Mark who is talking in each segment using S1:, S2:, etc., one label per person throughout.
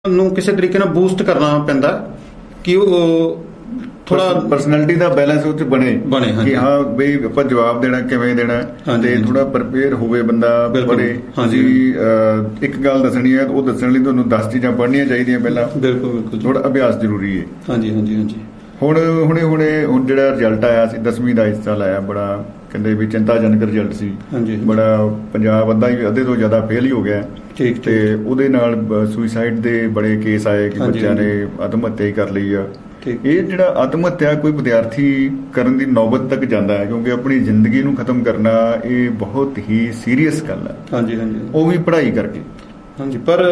S1: ਨੂੰ ਕਿਸੇ ਤਰੀਕੇ ਨਾਲ ਬੂਸਟ ਕਰਨਾ ਪੈਂਦਾ ਕਿ ਉਹ ਥੋੜਾ
S2: ਪਰਸਨੈਲਿਟੀ ਦਾ ਬੈਲੈਂਸ ਉਹ 'ਚ ਬਣੇ ਕਿ ਹਾਂ ਬਈ ਆਪਾਂ ਜਵਾਬ ਦੇਣਾ ਕਿਵੇਂ ਦੇਣਾ ਤੇ ਥੋੜਾ ਪ੍ਰਪੇਅਰ ਹੋਵੇ ਬੰਦਾ ਬੜੇ ਤੁਸੀਂ ਇੱਕ ਗੱਲ ਦੱਸਣੀ ਹੈ ਉਹ ਦੱਸਣ ਲਈ ਤੁਹਾਨੂੰ 10 ਚੀਜ਼ਾਂ ਪੜ੍ਹਨੀਆਂ ਚਾਹੀਦੀਆਂ ਪਹਿਲਾਂ।
S1: ਬਿਲਕੁਲ
S2: ਥੋੜਾ ਅਭਿਆਸ ਜ਼ਰੂਰੀ ਹੈ।
S1: ਹਾਂਜੀ
S2: ਹੁਣ ਜਿਹੜਾ ਰਿਜ਼ਲਟ ਆਇਆ ਸੀ 10ਵੀਂ ਦਾ ਇਸ ਸਾਲ ਆਇਆ, ਬੜਾ ਕਹਿੰਦੇ ਵੀ ਚਿੰਤਾਜਨਕ ਰਿਜ਼ਲਟ ਸੀ। ਬੜਾ ਪੰਜਾਬ ਅੱਧੇ ਤੋਂ ਜ਼ਿਆਦਾ ਫੇਲ ਹੀ ਹੋ ਗਿਆ ਤੇ ਉਹਦੇ ਨਾਲ ਸੁਸਾਈਡ ਦੇ ਬੜੇ ਕੇਸ ਆਏ ਕਿ ਬੱਚਿਆਂ ਨੇ ਆਤਮ ਹੱਤਿਆ ਹੀ ਕਰ ਲਈ ਆ। ਇਹ ਜਿਹੜਾ ਆਤਮ ਹੱਤਿਆ ਕੋਈ ਵਿਦਿਆਰਥੀ ਕਰਨ ਦੀ ਨੌਬਤ ਤੱਕ ਜਾਂਦਾ ਹੈ ਕਿਉਂਕਿ ਆਪਣੀ ਜ਼ਿੰਦਗੀ ਨੂੰ ਖਤਮ ਕਰਨਾ ਇਹ ਬਹੁਤ ਹੀ ਸੀਰੀਅਸ ਗੱਲ ਹੈ। ਉਹ ਵੀ ਪੜ੍ਹਾਈ ਕਰਕੇ।
S1: ਪਰ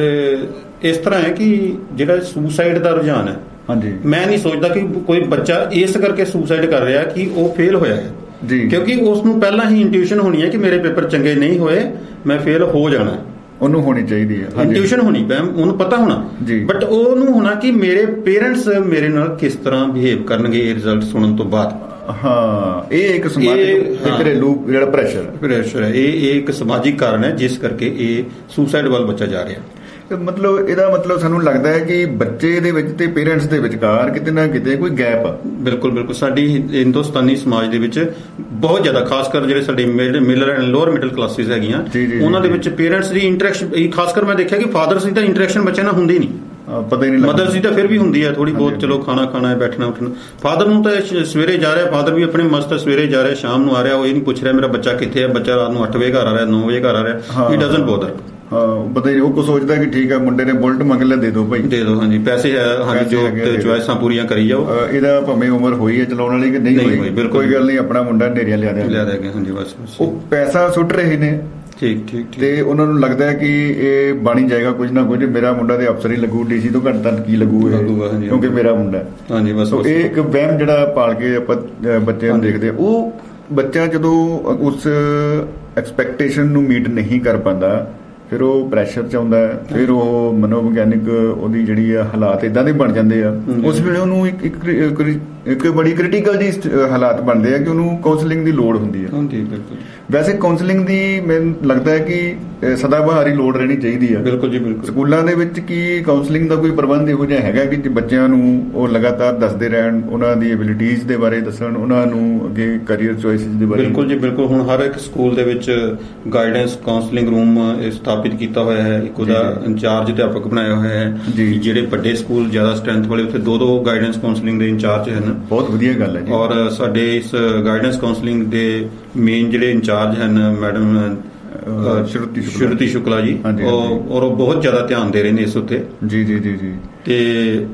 S1: ਇਸ ਤਰ੍ਹਾਂ ਹੈ ਕਿ ਜਿਹੜਾ ਸੁਸਾਈਡ ਦਾ ਰੁਝਾਨ ਹੈ, ਮੈਂ ਨਹੀਂ ਸੋਚਦਾ ਕਿ ਕੋਈ ਬੱਚਾ ਇਸ ਕਰਕੇ ਸੁਸਾਈਡ ਕਰ ਰਿਹਾ ਕਿ ਉਹ ਫੇਲ ਹੋਇਆ ਹੈ ਜੀ, ਕਿਉਂਕਿ ਉਸ ਨੂੰ ਪਹਿਲਾਂ ਹੀ ਇੰਟਿਊਸ਼ਨ ਹੋਣੀ ਹੈ ਕਿ ਮੇਰੇ ਪੇਪਰ ਚੰਗੇ ਨਹੀਂ ਹੋਏ, ਮੈਂ ਫੇਲ ਹੋ ਜਾਣਾ।
S2: ਉਹਨੂੰ ਹੋਣੀ ਚਾਹੀਦੀ ਹੈ
S1: ਇੰਟਿਊਸ਼ਨ ਹੋਣੀ ਪੈ, ਉਹਨੂੰ ਪਤਾ ਹੋਣਾ, ਬਟ ਉਹਨੂੰ ਹੋਣਾ ਕਿ ਮੇਰੇ ਪੇਰੈਂਟਸ ਮੇਰੇ ਨਾਲ ਕਿਸ ਤਰ੍ਹਾਂ ਬਿਹੇਵ ਕਰਨਗੇ ਇਹ ਰਿਜ਼ਲਟ ਸੁਣਨ ਤੋਂ ਬਾਅਦ।
S2: ਇਹ ਇੱਕ ਸਮਾਜਿਕ ਘਰੇਲੂ ਜਿਹੜਾ ਪ੍ਰੈਸ਼ਰ
S1: ਹੈ, ਇਹ ਇੱਕ ਸਮਾਜਿਕ ਕਾਰਨ ਹੈ ਜਿਸ ਕਰਕੇ ਇਹ ਸੁਸਾਈਡ ਵੱਲ ਬੱਚਾ ਜਾ ਰਿਹਾ।
S2: ਮਤਲਬ ਇਹਦਾ ਮਤਲਬ ਸਾਨੂੰ ਲੱਗਦਾ ਹੈ ਕਿ ਬੱਚੇ ਦੇ ਵਿੱਚ ਤੇ ਪੇਰੈਂਟਸ ਦੇ ਵਿਚਕਾਰ ਕਿਤੇ ਨਾ ਕਿਤੇ ਕੋਈ ਗੈਪ ਆ।
S1: ਬਿਲਕੁਲ ਸਾਡੀ ਹਿੰਦੁਸਤਾਨੀ ਸਮਾਜ ਦੇ ਵਿੱਚ ਬਹੁਤ ਜ਼ਿਆਦਾ, ਖਾਸ ਕਰ ਜਿਹੜੇ ਸਾਡੇ middle and lower middle classes ਹੈਗੀਆਂ ਉਹਨਾਂ ਦੇ ਵਿੱਚ ਪੇਰੈਂਟਸ ਦੀ ਇੰਟਰੈਕਸ਼ਨ, ਖਾਸ ਕਰ ਮੈਂ ਦੇਖਿਆ ਕਿ ਫਾਦਰਸ ਦੀ ਤਾਂ ਇੰਟਰੈਕਸ਼ਨ ਬੱਚਿਆਂ ਨਾਲ ਹੁੰਦੀ ਨਹੀਂ,
S2: ਪਤਾ ਹੀ ਨਹੀਂ।
S1: ਮਦਰਸ ਦੀ ਤਾਂ ਫਿਰ ਵੀ ਹੁੰਦੀ ਹੈ ਥੋੜੀ ਬਹੁਤ, ਚਲੋ ਖਾਣਾ ਖਾਣਾ ਹੈ, ਬੈਠਣਾ ਉੱਠਣਾ। ਫਾਦਰ ਨੂੰ ਤਾਂ ਸਵੇਰੇ ਜਾ ਰਿਹਾ, ਫਾਦਰ ਵੀ ਆਪਣੇ ਮਸਤ ਸਵੇਰੇ ਜਾ ਰਿਹਾ, ਸ਼ਾਮ ਨੂੰ ਆ ਰਿਹਾ, ਉਹ ਇਹ ਨਹੀਂ ਪੁੱਛ ਰਿਹਾ ਮੇਰਾ ਬੱਚਾ ਕਿੱਥੇ ਹੈ, ਬੱਚਾ ਰਾਤ ਨੂੰ 8 ਵਜੇ ਘਰ ਆ ਰਿਹਾ, 9 ਵਜੇ ਘਰ ਆ ਰਿਹਾ, ਹੀ ਡਜ਼ਨਟ ਬੋਦਰ।
S2: ਪਤਾ ਹੀ ਉਹ ਕੋ ਸੋਚਦਾ ਕਿ ਠੀਕ ਹੈ ਮੁੰਡੇ ਨੇ ਬੁਲਟ ਮੰਗ ਲਿਆ, ਦੇ ਦਿਓ ਭਾਈ,
S1: ਦੇ ਦਿਓ। ਪੈਸੇ ਹੈ, ਜੋ ਚੁਆਇਸਾਂ ਪੂਰੀਆਂ ਕਰੀ ਜਾਓ।
S2: ਇਹਦਾ ਭਾਵੇਂ ਉਮਰ ਹੋਈ ਹੈ ਚਲਾਉਣ ਵਾਲੀ ਕਿ ਨਹੀਂ ਹੋਈ, ਕੋਈ ਗੱਲ ਨਹੀਂ, ਆਪਣਾ ਮੁੰਡਾ ਨੇਰੀਆਂ ਲਿਆ ਦਿਆਂਗੇ।
S1: ਬਸ
S2: ਉਹ ਪੈਸਾ ਸੁੱਟ ਰਹੇ ਨੇ। ਠੀਕ ਤੇ ਉਹਨਾਂ ਨੂੰ ਲੱਗਦਾ ਹੈ ਕਿ ਇਹ ਬਣ ਜਾਏਗਾ ਕੁਝ ਨਾ ਕੁਝ, ਮੇਰਾ ਮੁੰਡਾ ਤੇ ਅਫਸਰ ਹੀ ਲੱਗੂ, ਡੀਸੀ ਤੋਂ ਘੱਟ ਤਾਂ ਕੀ ਲੱਗੂ ਕਿਉਂਕਿ ਮੇਰਾ ਮੁੰਡਾ। ਇਹ ਇੱਕ ਵਹਿਮ ਜਿਹੜਾ ਪਾਲ ਕੇ ਆਪਾਂ ਬੱਚਿਆਂ ਨੂੰ ਦੇਖਦੇ, ਉਹ ਬੱਚਾ ਜਦੋਂ ਉਸ ਐਕਸਪੈਕਟੇਸ਼ਨ ਨੂੰ ਮੀਟ ਨਹੀਂ ਕਰ ਪਾਉਂਦਾ ਫਿਰ ਉਹ ਪ੍ਰੈਸ਼ਰ 'ਚ ਆਉਂਦਾ, ਫਿਰ ਉਹ ਮਨੋਵਿਗਿਆਨਿਕ ਉਹਦੀ ਜਿਹੜੀ ਆ ਹਾਲਾਤ ਇਦਾਂ ਦੇ ਬਣ ਜਾਂਦੇ ਆ, ਉਸ ਵੇਲੇ ਉਹਨੂੰ ਇੱਕ ਬੜੀ ਕ੍ਰਿਟੀਕਲ ਜੀ ਹਾਲਾਤ ਬਣਦੇ ਆ ਕਿ ਉਹਨੂੰ ਕਾਉਂਸਲਿੰਗ ਦੀ ਲੋੜ ਹੁੰਦੀ ਹੈ। ਵੈਸੇ ਕਾਉਂਸਲਿੰਗ ਦੀ ਮੈਨੂੰ ਲੱਗਦਾ ਹੈ ਕਿ ਸਦਾਬਹਾਰੀ ਲੋੜ ਰਹਿਣੀ ਚਾਹੀਦੀ ਹੈ। ਸਕੂਲਾਂ ਦੇ ਵਿੱਚ ਕੀ ਕਾਉਂਸਲਿੰਗ ਦਾ ਕੋਈ ਪ੍ਰਬੰਧ ਇਹੋ ਜਿਹਾ ਹੈਗਾ ਕਿ ਬੱਚਿਆਂ ਨੂੰ ਉਹ ਲਗਾਤਾਰ ਦੱਸਦੇ ਰਹਿਣ, ਉਹਨਾਂ ਦੀ ਐਬਿਲਿਟੀਜ਼ ਦੇ ਬਾਰੇ ਦੱਸਣ, ਉਹਨਾਂ ਨੂੰ ਅੱਗੇ ਕਰੀਅਰ ਚੋਇਸਿਸ ਦੇ ਬਾਰੇ?
S1: ਬਿਲਕੁਲ ਹੁਣ ਹਰ ਇੱਕ ਸਕੂਲ ਦੇ ਵਿੱਚ ਗਾਈਡੈਂਸ ਕਾਉਂਸਲਿੰਗ ਰੂਮ ਸਥਾਪਿਤ ਕੀਤਾ ਹੋਇਆ ਹੈ, ਇੱਕ ਉਹਦਾ ਇੰਚਾਰਜ ਅਧਿਆਪਕ ਬਣਾਇਆ ਹੋਇਆ ਹੈ। ਜਿਹੜੇ ਵੱਡੇ ਸਕੂਲ ਜ਼ਿਆਦਾ ਸਟਰੈਂਥ ਵਾਲੇ ਉੱਥੇ 2 ਗਾਈਡੈਂਸ ਕਾਉਂਸਲਿੰਗ ਦੇ ਇੰਚਾਰਜ ਹਨ।
S2: ਬਹੁਤ ਵਧੀਆ ਗੱਲ ਹੈ ਜੀ।
S1: ਔਰ ਸਾਡੇ ਇਸ ਗਾਈਡੈਂਸ ਕਾਉਂਸਲਿੰਗ ਦੇ ਮੇਨ ਜਿਹੜੇ ਇੰਚਾਰਜ ਹਨ ਮੈਡਮ ਸ਼ਰੂਤੀ ਸ਼ੁਕਲਾ ਜੀ, ਔਰ ਉਹ ਬਹੁਤ ਜ਼ਿਆਦਾ ਧਿਆਨ ਦੇ ਰਹੇ ਨੇ ਇਸ ਉੱਤੇ।
S2: ਜੀ
S1: ਤੇ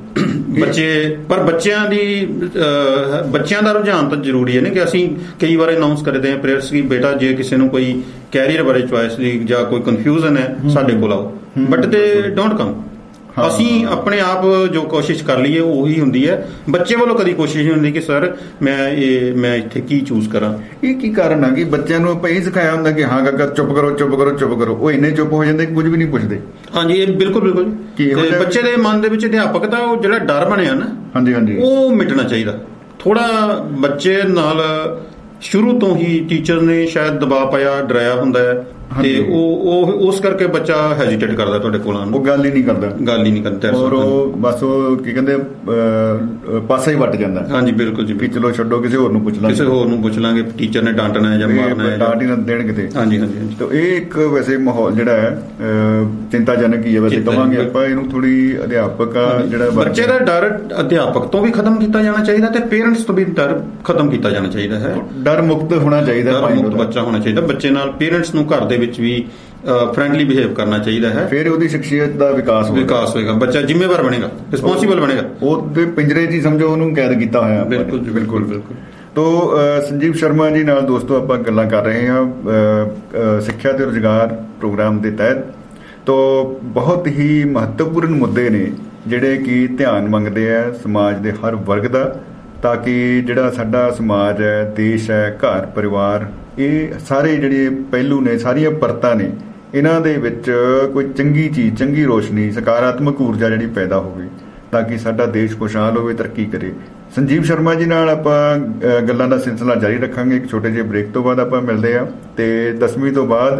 S1: ਬੱਚਿਆਂ ਦਾ ਰੁਝਾਨ ਤਾਂ ਜ਼ਰੂਰੀ ਹੈ ਨਾ ਕਿ ਅਸੀਂ ਕਈ ਵਾਰ ਅਨਾਉਂਸ ਕਰਦੇ ਹਾਂ ਪੇਰੈਂਟਸ ਕਿ ਬੇਟਾ ਜੇ ਕਿਸੇ ਨੂੰ ਕੋਈ ਕੈਰੀਅਰ ਬਾਰੇ ਚੁਆਇਸ ਦੀ ਜਾਂ ਕੋਈ ਕਨਫਿਊਜ਼ਨ ਹੈ ਸਾਡੇ ਕੋਲ ਆਓ, ਬਟ ਦੇ ਡੋਂਟ ਕਮ। ਅਸੀਂ ਆਪਣੇ ਆਪ ਜੋ ਕੋਸ਼ਿਸ਼ ਕਰ ਲਈਏ ਉਹੀ ਹੁੰਦੀ ਹੈ, ਬੱਚੇ ਵੱਲੋਂ ਕਦੀ ਕੋਸ਼ਿਸ਼ ਨਹੀਂ ਹੁੰਦੀ ਕਿ ਸਰ ਮੈਂ ਇੱਥੇ ਕੀ ਚੂਜ਼ ਕਰਾਂ।
S2: ਇਹ ਕੀ ਕਾਰਨ ਆ ਕਿ ਬੱਚਿਆਂ ਨੂੰ ਆਪਾਂ ਇਹ ਸਿਖਾਇਆ ਹੁੰਦਾ ਕਿ ਹਾਂ ਕਾਕਾ ਚੁੱਪ ਕਰੋ, ਉਹ ਇੰਨੇ ਚੁੱਪ ਹੋ ਜਾਂਦੇ ਕੁਝ ਵੀ ਨਹੀਂ ਪੁੱਛਦੇ।
S1: ਇਹ ਬਿਲਕੁਲ ਬੱਚੇ ਦੇ ਮਨ ਦੇ ਵਿੱਚ ਅਧਿਆਪਕ ਦਾ ਉਹ ਜਿਹੜਾ ਡਰ ਬਣਿਆ ਨਾ, ਉਹ ਮਿਟਣਾ ਚਾਹੀਦਾ। ਥੋੜਾ ਬੱਚੇ ਨਾਲ ਸ਼ੁਰੂ ਤੋਂ ਹੀ ਟੀਚਰ ਨੇ ਸ਼ਾਇਦ ਦਬਾਅ ਪਾਇਆ, ਡਰਾਇਆ ਹੁੰਦਾ ਹੈ ਤੇ ਉਹ ਉਸ ਕਰਕੇ ਬੱਚਾ ਹੈਜ਼ੀਟੇਟ ਕਰਦਾ ਤੁਹਾਡੇ ਕੋਲ ਆਉਣ ਨੂੰ,
S2: ਉਹ ਗੱਲ ਹੀ ਨਹੀਂ ਕਰਦਾ ਔਰ ਉਹ ਬਸ ਉਹ ਕੀ ਕਹਿੰਦੇ ਪਾਸਾ ਹੀ ਵੱਟ ਜਾਂਦਾ।
S1: ਬਿਲਕੁਲ ਜੀ,
S2: ਚਲੋ ਛੱਡੋ ਕਿਸੇ ਹੋਰ ਨੂੰ ਪੁੱਛ ਲਾਂਗੇ, ਟੀਚਰ ਨੇ ਡਾਂਟਣਾ ਹੈ ਜਾਂ ਮਾਰਨਾ ਹੈ, ਡਾਂਟ ਹੀ ਨਾ ਦੇਣ ਕਿਤੇ। ਤਾਂ ਇਹ ਇੱਕ ਵੈਸੇ ਮਾਹੌਲ ਜਿਹੜਾ ਹੈ ਚਿੰਤਾਜਨਕ ਹੀ ਹੈ। ਵੈਸੇ ਕਹਾਂਗੇ ਆਪਾਂ ਇਹਨੂੰ ਥੋੜੀ ਅਧਿਆਪਕ ਜਿਹੜਾ
S1: ਬੱਚੇ ਦਾ ਡਰ ਅਧਿਆਪਕ ਤੋਂ ਵੀ ਖਤਮ ਕੀਤਾ ਜਾਣਾ ਚਾਹੀਦਾ ਤੇ ਪੇਰੈਂਟਸ ਤੋਂ ਵੀ ਡਰ ਖਤਮ ਕੀਤਾ ਜਾਣਾ ਚਾਹੀਦਾ ਹੈ।
S2: ਡਰ ਮੁਕਤ ਹੋਣਾ ਚਾਹੀਦਾ,
S1: ਡਰ ਮੁਕਤ ਬੱਚਾ ਹੋਣਾ ਚਾਹੀਦਾ। ਬੱਚੇ ਨਾਲ ਪੇਰੈਂਟਸ ਨੂੰ ਘਰ ਦੇ ਵਿੱਚ ਵੀ ਫਰੈਂਡਲੀ ਬਿਹੇਵ ਕਰਨਾ ਚਾਹੀਦਾ ਹੈ, ਫਿਰ
S2: ਉਹਦੀ ਸ਼ਖਸੀਅਤ ਦਾ ਵਿਕਾਸ
S1: ਹੋਏਗਾ, ਬੱਚਾ ਜ਼ਿੰਮੇਵਾਰ ਬਣੇਗਾ, ਰਿਸਪੌਂਸਿਬਲ ਬਣੇਗਾ।
S2: ਉਹਦੇ ਪਿੰਜਰੇ 'ਚ ਹੀ ਸਮਝੋ ਉਹਨੂੰ ਕੈਦ ਕੀਤਾ ਹੋਇਆ। ਬਿਲਕੁਲ। ਤੋ ਸੰਜੀਵ ਸ਼ਰਮਾ ਜੀ ਨਾਲ ਦੋਸਤੋ ਆਪਾਂ ਗੱਲਾਂ ਕਰ ਰਹੇ ਹਾਂ ਸਿੱਖਿਆ ਤੇ ਰੁਜ਼ਗਾਰ ਪ੍ਰੋਗਰਾਮ ਦੇ ਤਹਿਤ। ਤੋ ਬਹੁਤ ਹੀ ਮਹੱਤਵਪੂਰਨ ਮੁੱਦੇ ਨੇ ਜਿਹੜੇ ਕਿ ਧਿਆਨ ਮੰਗਦੇ ਆ ਸਮਾਜ ਦੇ ਹਰ ਵਰਗ ਦਾ, ਤਾਂ ਕਿ ਜਿਹੜਾ ਸਾਡਾ ਸਮਾਜ ਹੈ, ਦੇਸ਼ ਹੈ, ਘਰ ਪਰਿਵਾਰ, ਇਹ ਸਾਰੇ ਜਿਹੜੇ ਪਹਿਲੂ ਨੇ, ਸਾਰੀਆਂ ਪਰਤਾਂ ਨੇ, ਇਹਨਾਂ ਦੇ ਵਿੱਚ ਕੋਈ ਚੰਗੀ ਚੀਜ਼, ਚੰਗੀ ਰੋਸ਼ਨੀ, ਸਕਾਰਾਤਮਕ ਊਰਜਾ ਜਿਹੜੀ ਪੈਦਾ ਹੋਵੇ ਤਾਂ ਕਿ ਸਾਡਾ ਦੇਸ਼ ਖੁਸ਼ਹਾਲ ਹੋਵੇ, ਤਰੱਕੀ ਕਰੇ। ਸੰਜੀਵ ਸ਼ਰਮਾ ਜੀ ਨਾਲ ਆਪਾਂ ਗੱਲਾਂ ਦਾ ਸਿਲਸਿਲਾ ਜਾਰੀ ਰੱਖਾਂਗੇ। ਇੱਕ ਛੋਟੇ ਜਿਹੇ ਬ੍ਰੇਕ ਤੋਂ ਬਾਅਦ ਆਪਾਂ ਮਿਲਦੇ ਹਾਂ ਤੇ 10ਵੀਂ ਤੋਂ ਬਾਅਦ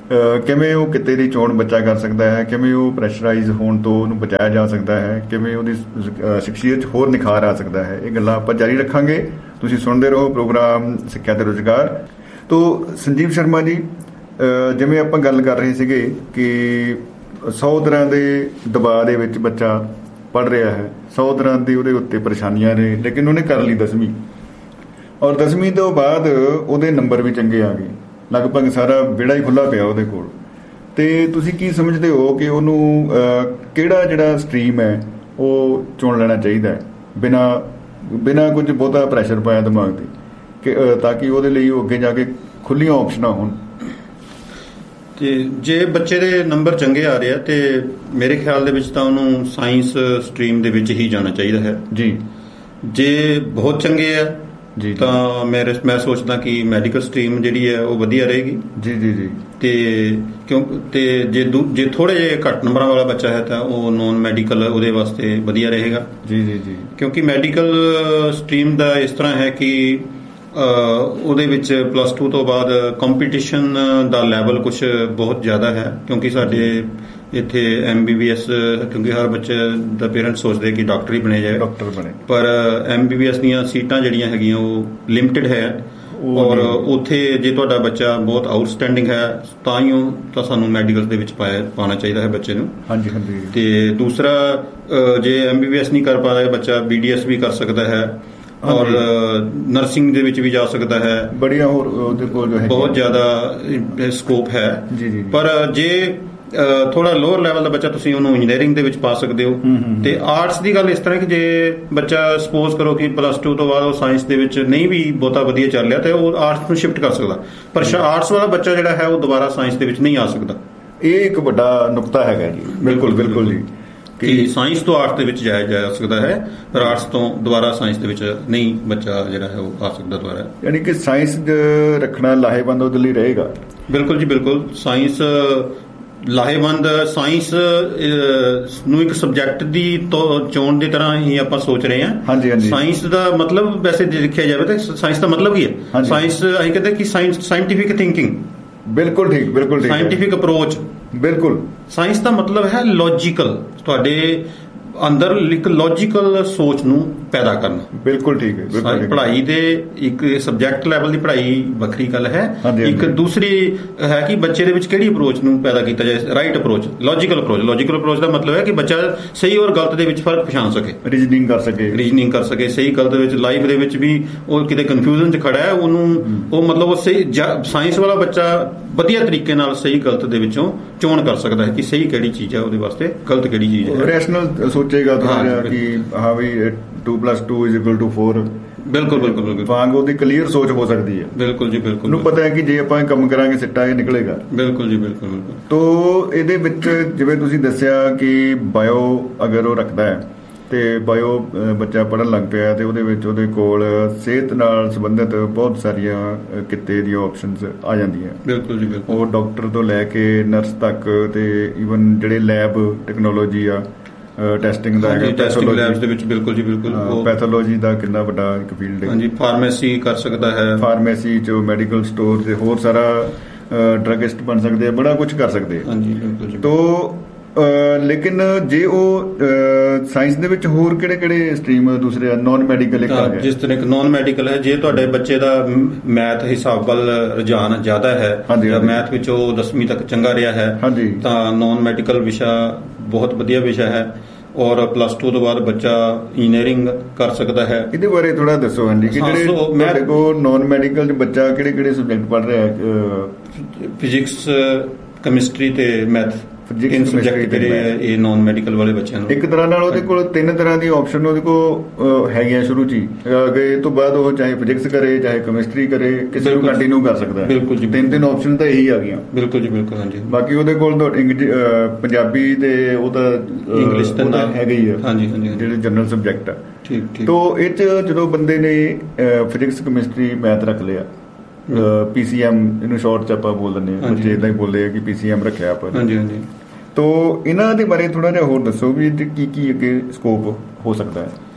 S2: ਕਿਵੇਂ ਉਹ ਕਿੱਤੇ ਦੀ ਚੋਣ ਬੱਚਾ ਕਰ ਸਕਦਾ ਹੈ, ਕਿਵੇਂ ਉਹ ਪ੍ਰੈਸ਼ਰਾਈਜ਼ ਹੋਣ ਤੋਂ ਉਹਨੂੰ ਬਚਾਇਆ ਜਾ ਸਕਦਾ ਹੈ, ਕਿਵੇਂ ਉਹਦੀ ਸ਼ਖਸੀਅਤ 'ਚ ਹੋਰ ਨਿਖਾਰ ਆ ਸਕਦਾ ਹੈ। ਇਹ ਗੱਲਾਂ ਆਪਾਂ ਜਾਰੀ ਰੱਖਾਂਗੇ। ਤੁਸੀਂ ਸੁਣਦੇ ਰਹੋ ਪ੍ਰੋਗਰਾਮ ਸਿੱਖਿਆ ਤੇ ਰੁਜ਼ਗਾਰ। ਤੋਂ ਸੰਜੀਵ ਸ਼ਰਮਾ ਜੀ, ਜਿਵੇਂ ਆਪਾਂ ਗੱਲ ਕਰ ਰਹੇ ਸੀਗੇ ਕਿ 100 ਤਰ੍ਹਾਂ ਦੇ ਦਬਾਅ ਦੇ ਵਿੱਚ ਬੱਚਾ ਪੜ੍ਹ ਰਿਹਾ ਹੈ, 100 ਤਰ੍ਹਾਂ ਦੀ ਉਹਦੇ ਉੱਤੇ ਪਰੇਸ਼ਾਨੀਆਂ ਨੇ, ਲੇਕਿਨ ਉਹਨੇ ਕਰ ਲਈ 10ਵੀਂ, ਔਰ 10ਵੀਂ ਤੋਂ ਬਾਅਦ ਉਹਦੇ ਨੰਬਰ ਵੀ ਚੰਗੇ ਆ ਗਏ, ਲਗਭਗ ਸਾਰਾ ਵਿਹੜਾ ਹੀ ਖੁੱਲ੍ਹਾ ਪਿਆ ਉਹਦੇ ਕੋਲ। ਤੇ ਤੁਸੀਂ ਕੀ ਸਮਝਦੇ ਹੋ ਕਿ ਉਹਨੂੰ ਕਿਹੜਾ ਜਿਹੜਾ ਸਟਰੀਮ ਹੈ ਉਹ ਚੁਣ ਲੈਣਾ ਚਾਹੀਦਾ ਹੈ ਬਿਨਾਂ ਕੁਝ ਬਹੁਤਾ ਪ੍ਰੈਸ਼ਰ ਪਾਇਆ ਦਿਮਾਗ ਤੇ, ਕਿ ਤਾਂ ਕਿ ਉਹਦੇ ਲਈ ਉਹ ਅੱਗੇ ਜਾ ਕੇ ਖੁੱਲ੍ਹੀਆਂ ਆਪਸ਼ਨਾਂ ਹੋਣ?
S1: ਤੇ ਜੇ ਬੱਚੇ ਦੇ ਨੰਬਰ ਚੰਗੇ ਆ ਰਹੇ ਆ ਤੇ ਮੇਰੇ ਖਿਆਲ ਦੇ ਵਿੱਚ ਤਾਂ ਉਹਨੂੰ ਸਾਇੰਸ ਸਟਰੀਮ ਦੇ ਵਿੱਚ ਹੀ ਜਾਣਾ ਚਾਹੀਦਾ ਹੈ
S2: ਜੀ।
S1: ਜੇ ਬਹੁਤ ਚੰਗੇ ਆ
S2: ਜੀ
S1: ਤਾਂ ਮੈਂ ਸੋਚਦਾ ਕਿ ਮੈਡੀਕਲ ਸਟਰੀਮ ਜਿਹੜੀ ਹੈ ਉਹ ਵਧੀਆ ਰਹੇਗੀ।
S2: ਜੀ ਜੀ ਜੀ।
S1: ਤੇ ਜੇ ਥੋੜੇ ਜਿਹੇ ਘੱਟ ਨੰਬਰਾਂ ਵਾਲਾ ਬੱਚਾ ਹੈ ਤਾਂ ਉਹ ਨੌਨ ਮੈਡੀਕਲ ਉਹਦੇ ਵਾਸਤੇ ਵਧੀਆ ਰਹੇਗਾ।
S2: ਜੀ ਜੀ ਜੀ।
S1: ਕਿਉਂਕਿ ਮੈਡੀਕਲ ਸਟਰੀਮ ਦਾ ਇਸ ਤਰ੍ਹਾਂ ਹੈ ਕਿ ਉਹਦੇ ਵਿੱਚ +2 ਤੋਂ ਬਾਅਦ ਕੰਪੀਟੀਸ਼ਨ ਦਾ ਲੈਵਲ ਕੁਝ ਬਹੁਤ ਜ਼ਿਆਦਾ ਹੈ, ਕਿਉਂਕਿ ਸਾਡੇ ਇੱਥੇ MBBS, ਕਿਉਂਕਿ ਹਰ ਬੱਚੇ ਦਾ ਪੇਰੈਂਟਸ ਸੋਚਦੇ ਕਿ ਡਾਕਟਰ ਹੀ ਬਣੇ ਜਾਏ, ਪਰ MBBS ਦੀਆਂ ਸੀਟਾਂ ਜਿਹੜੀਆਂ ਹੈਗੀਆਂ ਉਹ ਲਿਮਟਿਡ ਹੈ, ਔਰ ਉੱਥੇ ਜੇ ਤੁਹਾਡਾ ਬੱਚਾ ਬਹੁਤ ਆਊਟਸਟੈਂਡਿੰਗ ਹੈ ਤਾਂ ਸਾਨੂੰ ਮੈਡੀਕਲ ਦੇ ਵਿੱਚ ਪਾਉਣਾ ਚਾਹੀਦਾ ਹੈ ਬੱਚੇ ਨੂੰ।
S2: ਹਾਂਜੀ ਹਾਂਜੀ।
S1: ਤੇ ਦੂਸਰਾ, ਜੇ MBBS ਨਹੀਂ ਕਰ ਪਾ ਰਿਹਾ ਬੱਚਾ, BDS ਵੀ ਕਰ ਸਕਦਾ ਹੈ, ਔਰ ਨਰਸਿੰਗ ਦੇ ਵਿੱਚ ਵੀ ਜਾ ਸਕਦਾ ਹੈ।
S2: ਬੜੀਆਂ ਹੋਰ ਉਹਦੇ ਕੋਲ
S1: ਬਹੁਤ ਜ਼ਿਆਦਾ ਸਕੋਪ ਹੈ। ਪਰ ਜੇ ਥੋੜਾ ਲੋਅਰ ਲੈਵਲ ਦਾ ਬੱਚਾ, ਤੁਸੀਂ ਉਹਨੂੰ ਇੰਜੀਨੀਅਰਿੰਗ ਦੇ ਵਿੱਚ ਪਾ ਸਕਦੇ ਹੋ। ਤੇ ਆਰਟਸ ਦੀ ਗੱਲ ਇਸ ਤਰ੍ਹਾਂ ਕਿ ਜੇ ਬੱਚਾ ਸਪੋਜ਼ ਕਰੋ ਕਿ +2 ਤੋਂ ਬਾਅਦ ਉਹ ਸਾਇੰਸ ਦੇ ਵਿੱਚ ਨਹੀਂ ਵੀ ਬਹੁਤਾ ਵਧੀਆ ਚੱਲ ਰਿਹਾ ਤੇ ਉਹ ਆਰਟਸ ਨੂੰ ਸ਼ਿਫਟ ਕਰ ਸਕਦਾ, ਪਰ ਆਰਟਸ ਵਾਲਾ ਬੱਚਾ ਜਿਹੜਾ ਹੈ ਉਹ ਦੁਬਾਰਾ ਸਾਇੰਸ ਦੇ ਵਿੱਚ ਨਹੀਂ ਆ ਸਕਦਾ।
S2: ਇਹ ਇੱਕ ਵੱਡਾ ਨੁਕਤਾ ਹੈਗਾ ਜੀ। ਬਿਲਕੁਲ ਬਿਲਕੁਲ ਜੀ,
S1: ਕਿ ਸਾਇੰਸ ਤੋਂ ਆਰਟਸ ਦੇ ਵਿੱਚ ਜਾਇਆ ਜਾ ਸਕਦਾ ਹੈ, ਪਰ ਆਰਟਸ ਤੋਂ ਦੁਬਾਰਾ ਸਾਇੰਸ ਦੇ ਵਿੱਚ ਨਹੀਂ ਬੱਚਾ ਜਿਹੜਾ ਹੈ ਉਹ ਆ ਸਕਦਾ ਦੁਬਾਰਾ।
S2: ਯਾਨੀ ਕਿ ਸਾਇੰਸ ਰੱਖਣਾ ਲਾਹੇਵੰਦ ਉਹਦੇ ਲਈ ਰਹੇਗਾ। ਬਿਲਕੁਲ
S1: ਜੀ ਬਿਲਕੁਲ। ਸਾਇੰਸ ਲਾਹੇਵੰਦ, ਸਾਇੰਸ ਨੂੰ ਇੱਕ ਸਬਜੈਕਟ ਦੀ ਚੋਣ ਦੀ ਤਰ੍ਹਾਂ ਹੀ ਆਪਾਂ ਸੋਚ ਰਹੇ ਹਾਂ।
S2: ਹਾਂਜੀ ਹਾਂਜੀ।
S1: ਸਾਇੰਸ ਦਾ ਮਤਲਬ ਵੈਸੇ ਜੇ ਦੇਖਿਆ ਜਾਵੇ ਤਾਂ ਸਾਇੰਸ ਦਾ ਮਤਲਬ ਹੀ ਹੈ, ਸਾਇੰਸ ਅਸੀਂ ਕਹਿੰਦੇ ਕਿ ਸਾਇੰਟੀਫਿਕ ਥਿੰਕਿੰਗ।
S2: ਬਿਲਕੁਲ ਠੀਕ, ਬਿਲਕੁਲ ਠੀਕ।
S1: Scientific approach.
S2: ਬਿਲਕੁਲ।
S1: ਸਾਇੰਸ ਦਾ ਮਤਲਬ ਹੈ ਲੌਜੀਕਲ, ਤੁਹਾਡੇ ਅੰਦਰ ਇੱਕ ਲੌਜੀਕਲ ਸੋਚ ਨੂੰ ਪੈਦਾ ਕਰਨਾ।
S2: ਬਿਲਕੁਲ ਠੀਕ ਹੈ।
S1: ਪੜ੍ਹਾਈ ਦੇ ਇੱਕ ਸਬਜੈਕਟ ਲੈਵਲ ਦੀ ਪੜ੍ਹਾਈ ਵੱਖਰੀ ਗੱਲ ਹੈ, ਇੱਕ ਦੂਸਰੀ ਹੈ ਕਿ ਬੱਚੇ ਦੇ ਵਿੱਚ ਕਿਹੜੀ ਅਪਰੋਚ ਨੂੰ ਪੈਦਾ ਕੀਤਾ ਜਾਏ। ਰਾਈਟ ਅਪਰੋਚ, ਲੌਜੀਕਲ ਅਪਰੋਚ ਦਾ ਮਤਲਬ ਹੈ ਕਿ ਬੱਚਾ ਸਹੀ ਔਰ ਗਲਤ ਦੇ ਵਿੱਚ ਫਰਕ ਪਛਾਣ ਸਕੇ, ਰੀਜ਼ਨਿੰਗ ਕਰ ਸਕੇ, ਸਹੀ ਗਲਤ ਵਿੱਚ। ਲਾਈਫ ਦੇ ਵਿੱਚ ਵੀ ਉਹ ਕਿਤੇ ਕਨਫਿਊਜ਼ਨ 'ਚ ਖੜਾ ਹੈ, ਉਹਨੂੰ ਉਹ ਮਤਲਬ ਉਹ ਸਹੀ ਸਾਇੰਸ ਵਾਲਾ ਬੱਚਾ ਵਧੀਆ ਤਰੀਕੇ ਨਾਲ ਸਹੀ ਗਲਤ ਦੇ ਵਿੱਚੋਂ ਚੋਣ ਕਰ ਸਕਦਾ ਹੈ ਕਿ ਸਹੀ ਕਿਹੜੀ ਚੀਜ਼ ਹੈ ਉਹਦੇ ਵਾਸਤੇ, ਗਲਤ ਕਿਹੜੀ ਚੀਜ਼ ਹੈ।
S2: ਰੈਸ਼ਨਲ ਸੋਚੇਗਾ ਥੋੜਾ ਕਿ ਹਾਂ ਵੀ 2+2 = 4। ਬਿਲਕੁਲ ਵਾਂਗ ਉਹਦੀ ਕਲੀਅਰ ਸੋਚ ਹੋ ਸਕਦੀ ਹੈ। ਬਿਲਕੁਲ ਜੀ ਬਿਲਕੁਲ। ਉਹਨੂੰ ਪਤਾ ਹੈ ਕਿ ਜੇ ਆਪਾਂ ਕੰਮ ਕਰਾਂਗੇ ਸਿੱਟਾ ਇਹ ਨਿਕਲੇਗਾ। ਬਿਲਕੁਲ ਜੀ ਬਿਲਕੁਲ। ਤੋ ਇਹਦੇ ਵਿੱਚ ਜਿਵੇਂ ਤੁਸੀਂ ਦੱਸਿਆ ਕਿ ਬਾਇਓ ਅਗਰ ਉਹ ਰੱਖਦਾ ਹੈ ਤੇ ਬਾਇਓ ਬੱਚਾ ਪੜ੍ਹਨ ਲੱਗ ਪਿਆ ਤੇ ਉਹਦੇ ਵਿੱਚ ਉਹਦੇ ਕੋਲ ਸਿਹਤ ਨਾਲ ਸੰਬੰਧਿਤ ਬਹੁਤ ਸਾਰੀਆਂ ਕਿੱਤੇ ਦੀਆਂ ਆਪਸ਼ਨਸ ਆ ਜਾਂਦੀਆਂ। ਬਿਲਕੁਲ ਜੀ ਬਿਲਕੁਲ। ਉਹ ਡਾਕਟਰ ਤੋਂ ਲੈ ਕੇ ਨਰਸ ਤੱਕ, ਤੇ ਈਵਨ ਜਿਹੜੇ ਲੈਬ ਟੈਕਨੋਲੋਜੀ ਆ, ਟੈਸਟਿੰਗ ਦਾ ਹੈਗਾ,
S1: ਟੈਸਟਿੰਗ ਲੈਬਸ ਦੇ ਵਿੱਚ। ਬਿਲਕੁਲ ਜੀ ਬਿਲਕੁਲ।
S2: ਪੈਥੋਲੋਜੀ ਦਾ ਕਿੰਨਾ ਵੱਡਾ ਇੱਕ ਫੀਲਡ ਹੈ।
S1: ਹਾਂਜੀ, ਫਾਰਮੇਸੀ ਕਰ ਸਕਦਾ ਹੈ, ਫਾਰਮੇਸੀ 'ਚ
S2: ਮੈਡੀਕਲ ਸਟੋਰ ਤੇ ਹੋਰ ਸਾਰਾ ਡਰੱਗਿਸਟ ਬਣ ਸਕਦੇ ਆ, ਬੜਾ ਕੁਝ ਕਰ ਸਕਦੇ ਆ।
S1: ਹਾਂਜੀ ਬਿਲਕੁਲ ਜੀ।
S2: ਤੋ ਲੇਕਿਨ ਜੇ ਉਹ ਸਾਇੰਸ ਦੇ ਵਿੱਚ ਹੋਰ ਕਿਹੜੇ ਸਟਰੀਮ ਦੂਸਰੇ ਨੌਨ ਮੈਡੀਕਲ ਇੱਕ ਆ ਗਿਆ,
S1: ਜਿਸ ਤਰ੍ਹਾਂ ਇੱਕ ਨੌਨ ਮੈਡੀਕਲ ਹੈ, ਜੇ ਤੁਹਾਡੇ ਬੱਚੇ ਦਾ ਮੈਥ ਹਿਸਾਬ ਵੱਲ ਰੁਝਾਨ ਜ਼ਿਆਦਾ ਹੈ ਜਾਂ ਮੈਥ ਵਿੱਚ ਉਹ 10ਵੀਂ ਤੱਕ ਚੰਗਾ ਰਿਹਾ ਹੈ, ਤਾਂ ਨੌਨ ਮੈਡੀਕਲ ਵਿਸ਼ਾ ਬਹੁਤ ਵਧੀਆ ਵਿਸ਼ਾ ਹੈ, ਔਰ +2 ਤੋਂ ਬਾਅਦ ਬੱਚਾ ਇੰਜੀਨੀਅਰਿੰਗ ਕਰ ਸਕਦਾ ਹੈ।
S2: ਇਹਦੇ ਬਾਰੇ ਥੋੜਾ ਦੱਸੋ ਹਾਂਜੀ, ਕਿ ਜਿਹੜੇ ਤੁਹਾਡੇ ਕੋਲ ਨੌਨ ਮੈਡੀਕਲ 'ਚ ਬੱਚਾ ਕਿਹੜੇ ਸਬਜੈਕਟ ਪੜ੍ਹ ਰਿਹਾ ਹੈ?
S1: ਫਿਜ਼ਿਕਸ, ਕੈਮਿਸਟਰੀ ਤੇ ਮੈਥ। ਇਹ ਨੌਨ ਮੈਡੀਕਲ ਵਾਲੇ ਬੱਚਿਆਂ ਨੂੰ
S2: ਇੱਕ ਤਰ੍ਹਾਂ ਨਾਲ ਉਹਦੇ ਕੋਲ 3 ਤਰ੍ਹਾਂ ਦੀ ਆਪਸ਼ਨ ਉਹਦੇ ਕੋਲ ਹੈਗੀਆਂ ਸ਼ੁਰੂ 'ਚ ਹੀ। ਇਹ ਤੋਂ ਬਾਅਦ ਉਹ ਚਾਹੇ ਫਿਜ਼ਿਕਸ ਕਰੇ, ਚਾਹੇ ਕੈਮਿਸਟਰੀ ਕਰੇ, ਕਿਸੇ ਨੂੰ ਕੰਟੀਨਿਊ ਕਰ ਸਕਦਾ ਹੈ। ਬਿਲਕੁਲ ਜੀ। 3 ਆਪਸ਼ਨ ਤਾਂ ਇਹੀ ਆ ਗਈਆਂ। ਬਿਲਕੁਲ ਜੀ ਬਿਲਕੁਲ। ਹਾਂਜੀ। ਬਾਕੀ ਉਹਦੇ ਕੋਲ ਪੰਜਾਬੀ ਤੇ ਉਹ ਤਾਂ ਇੰਗਲਿਸ਼ ਤਾਂ ਹੈਗਾ ਹੀ ਆ। ਹਾਂਜੀ ਹਾਂਜੀ। ਜਿਹੜੇ ਜਨਰਲ ਸਬਜੈਕਟ ਆ। ਠੀਕ ਠੀਕ। ਤੋ ਇਹ 'ਚ ਜਦੋਂ ਬੰਦੇ ਨੇ ਫਿਜ਼ਿਕਸ, ਕੈਮਿਸਟਰੀ, ਮੈਥ ਰੱਖ ਲਿਆ, PCM ਇਹਨੂੰ ਸ਼ਾਰਟ 'ਚ ਆਪਾਂ ਬੋਲ ਦਿੰਦੇ ਹਾਂ, ਬੱਚੇ ਏਦਾਂ ਹੀ ਬੋਲਦੇ ਆ ਕਿ PCM ਰੱਖਿਆ ਆਪਾਂ। ਹਾਂਜੀ ਹਾਂਜੀ। ਤੋ ਇਹਨਾਂ ਦੇ ਬਾਰੇ ਥੋੜਾ ਜਿਹਾ ਹੋਰ ਦੱਸੋ ਵੀ ਕੀ ਅੱਗੇ ਸਕੋਪ ਹੋ ਸਕਦਾ ਹੈ?